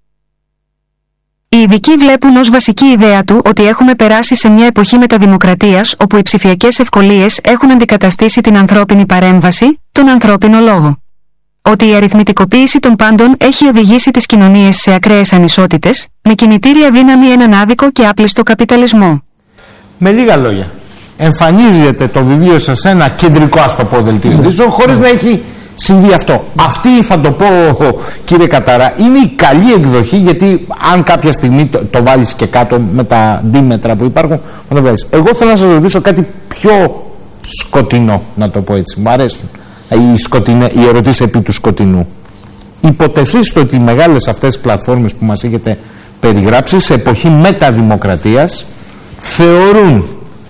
Οι ειδικοί βλέπουν ως βασική ιδέα του ότι έχουμε περάσει σε μια εποχή μεταδημοκρατίας όπου οι ψηφιακές ευκολίες έχουν αντικαταστήσει την ανθρώπινη παρέμβαση, τον ανθρώπινο λόγο. Ότι η αριθμητικοποίηση των πάντων έχει οδηγήσει τις κοινωνίες σε ακραίες ανισότητες, με κινητήρια δύναμη έναν άδικο και άπλιστο καπιταλισμό. Με λίγα λόγια, εμφανίζεται το βιβλίο σας σε ένα κεντρικό, ας το πω, δελτίο ειδήσεων, χωρίς να έχει συμβεί αυτό. Αυτή, θα το πω, κύριε Κατάρα, είναι η καλή εκδοχή, γιατί αν κάποια στιγμή το βάλεις και κάτω με τα αντίμετρα που υπάρχουν, το βλέπεις. Εγώ θέλω να σας ρωτήσω κάτι πιο σκοτεινό, να το πω έτσι. Μου αρέσουν οι ερωτήσεις επί του σκοτεινού. Υποτεθείστε ότι οι μεγάλες αυτές πλατφόρμες που μας έχετε περιγράψει σε εποχή μεταδημοκρατίας θεωρούν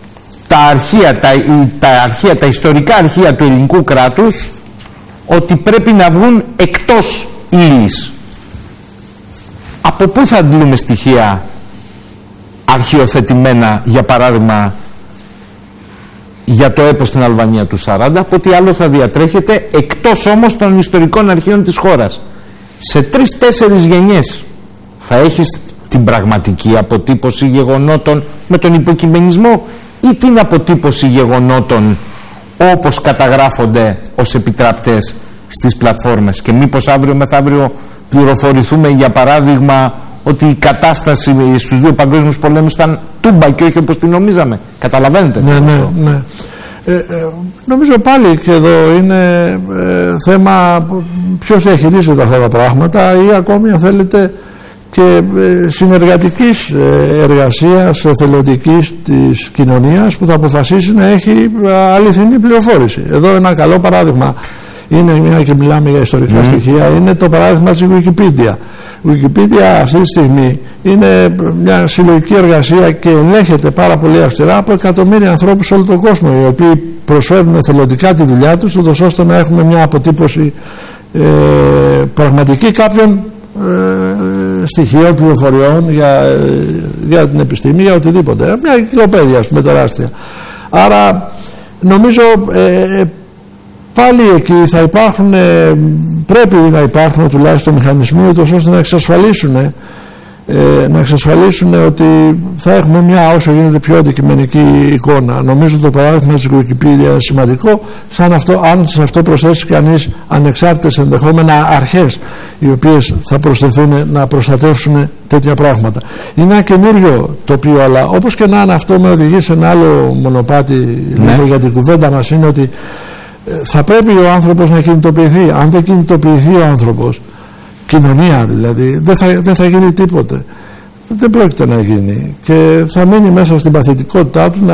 τα ιστορικά αρχεία του ελληνικού κράτους ότι πρέπει να βγουν εκτός ύλης. Από πού θα αντλούμε στοιχεία αρχιοθετημένα, για παράδειγμα για το έπος στην Αλβανία του 40, από τι άλλο θα διατρέχεται, εκτός όμως των ιστορικών αρχείων της χώρας? Σε 3-4 γενιές θα έχεις την πραγματική αποτύπωση γεγονότων με τον υποκειμενισμό ή την αποτύπωση γεγονότων όπως καταγράφονται ως επιτραπτές στις πλατφόρμες? Και μήπως αύριο μεθαύριο πληροφορηθούμε, για παράδειγμα, ότι η κατάσταση στους δύο παγκόσμιους πολέμους ήταν τούμπα και όχι όπως την νομίζαμε? Καταλαβαίνετε? Ναι. Νομίζω πάλι και εδώ είναι θέμα ποιος διαχειρίζεται αυτά τα πράγματα, ή ακόμη, αν θέλετε, και συνεργατικής εργασίας, εθελοντικής της κοινωνίας, που θα αποφασίσει να έχει αληθινή πληροφόρηση. Εδώ ένα καλό παράδειγμα είναι, μια και μιλάμε για ιστορικά στοιχεία, είναι το παράδειγμα της Wikipedia. Η Wikipedia αυτή τη στιγμή είναι μια συλλογική εργασία και ελέγχεται πάρα πολύ αυστηρά από εκατομμύρια ανθρώπους σε όλο τον κόσμο, οι οποίοι προσφέρουν εθελοντικά τη δουλειά τους, ούτως ώστε να έχουμε μια αποτύπωση πραγματική κάποιων στοιχείων, πληροφοριών για την επιστήμη, για οτιδήποτε. Μια εγκυκλοπαίδεια, ας πούμε, τεράστια. Άρα νομίζω πάλι εκεί θα υπάρχουν, πρέπει να υπάρχουν τουλάχιστον μηχανισμοί, ούτως ώστε να εξασφαλίσουν να εξασφαλίσουν ότι θα έχουμε μια όσο γίνεται πιο αντικειμενική εικόνα. Νομίζω το παράδειγμα της Wikipedia είναι σημαντικό, αν σε αυτό προσθέσει κανείς ανεξάρτητες ενδεχόμενα αρχές οι οποίες θα προσθεθούν να προστατεύσουν τέτοια πράγματα. Είναι ένα καινούριο τοπίο, αλλά όπως και να είναι, αυτό με οδηγεί σε ένα άλλο μονοπάτι λίγο για την κουβέντα μας, είναι ότι θα πρέπει ο άνθρωπος να κινητοποιηθεί. Αν δεν κινητοποιηθεί ο άνθρωπος, κοινωνία δηλαδή, δεν θα γίνει τίποτε. Δεν πρόκειται να γίνει και θα μείνει μέσα στην παθητικότητά του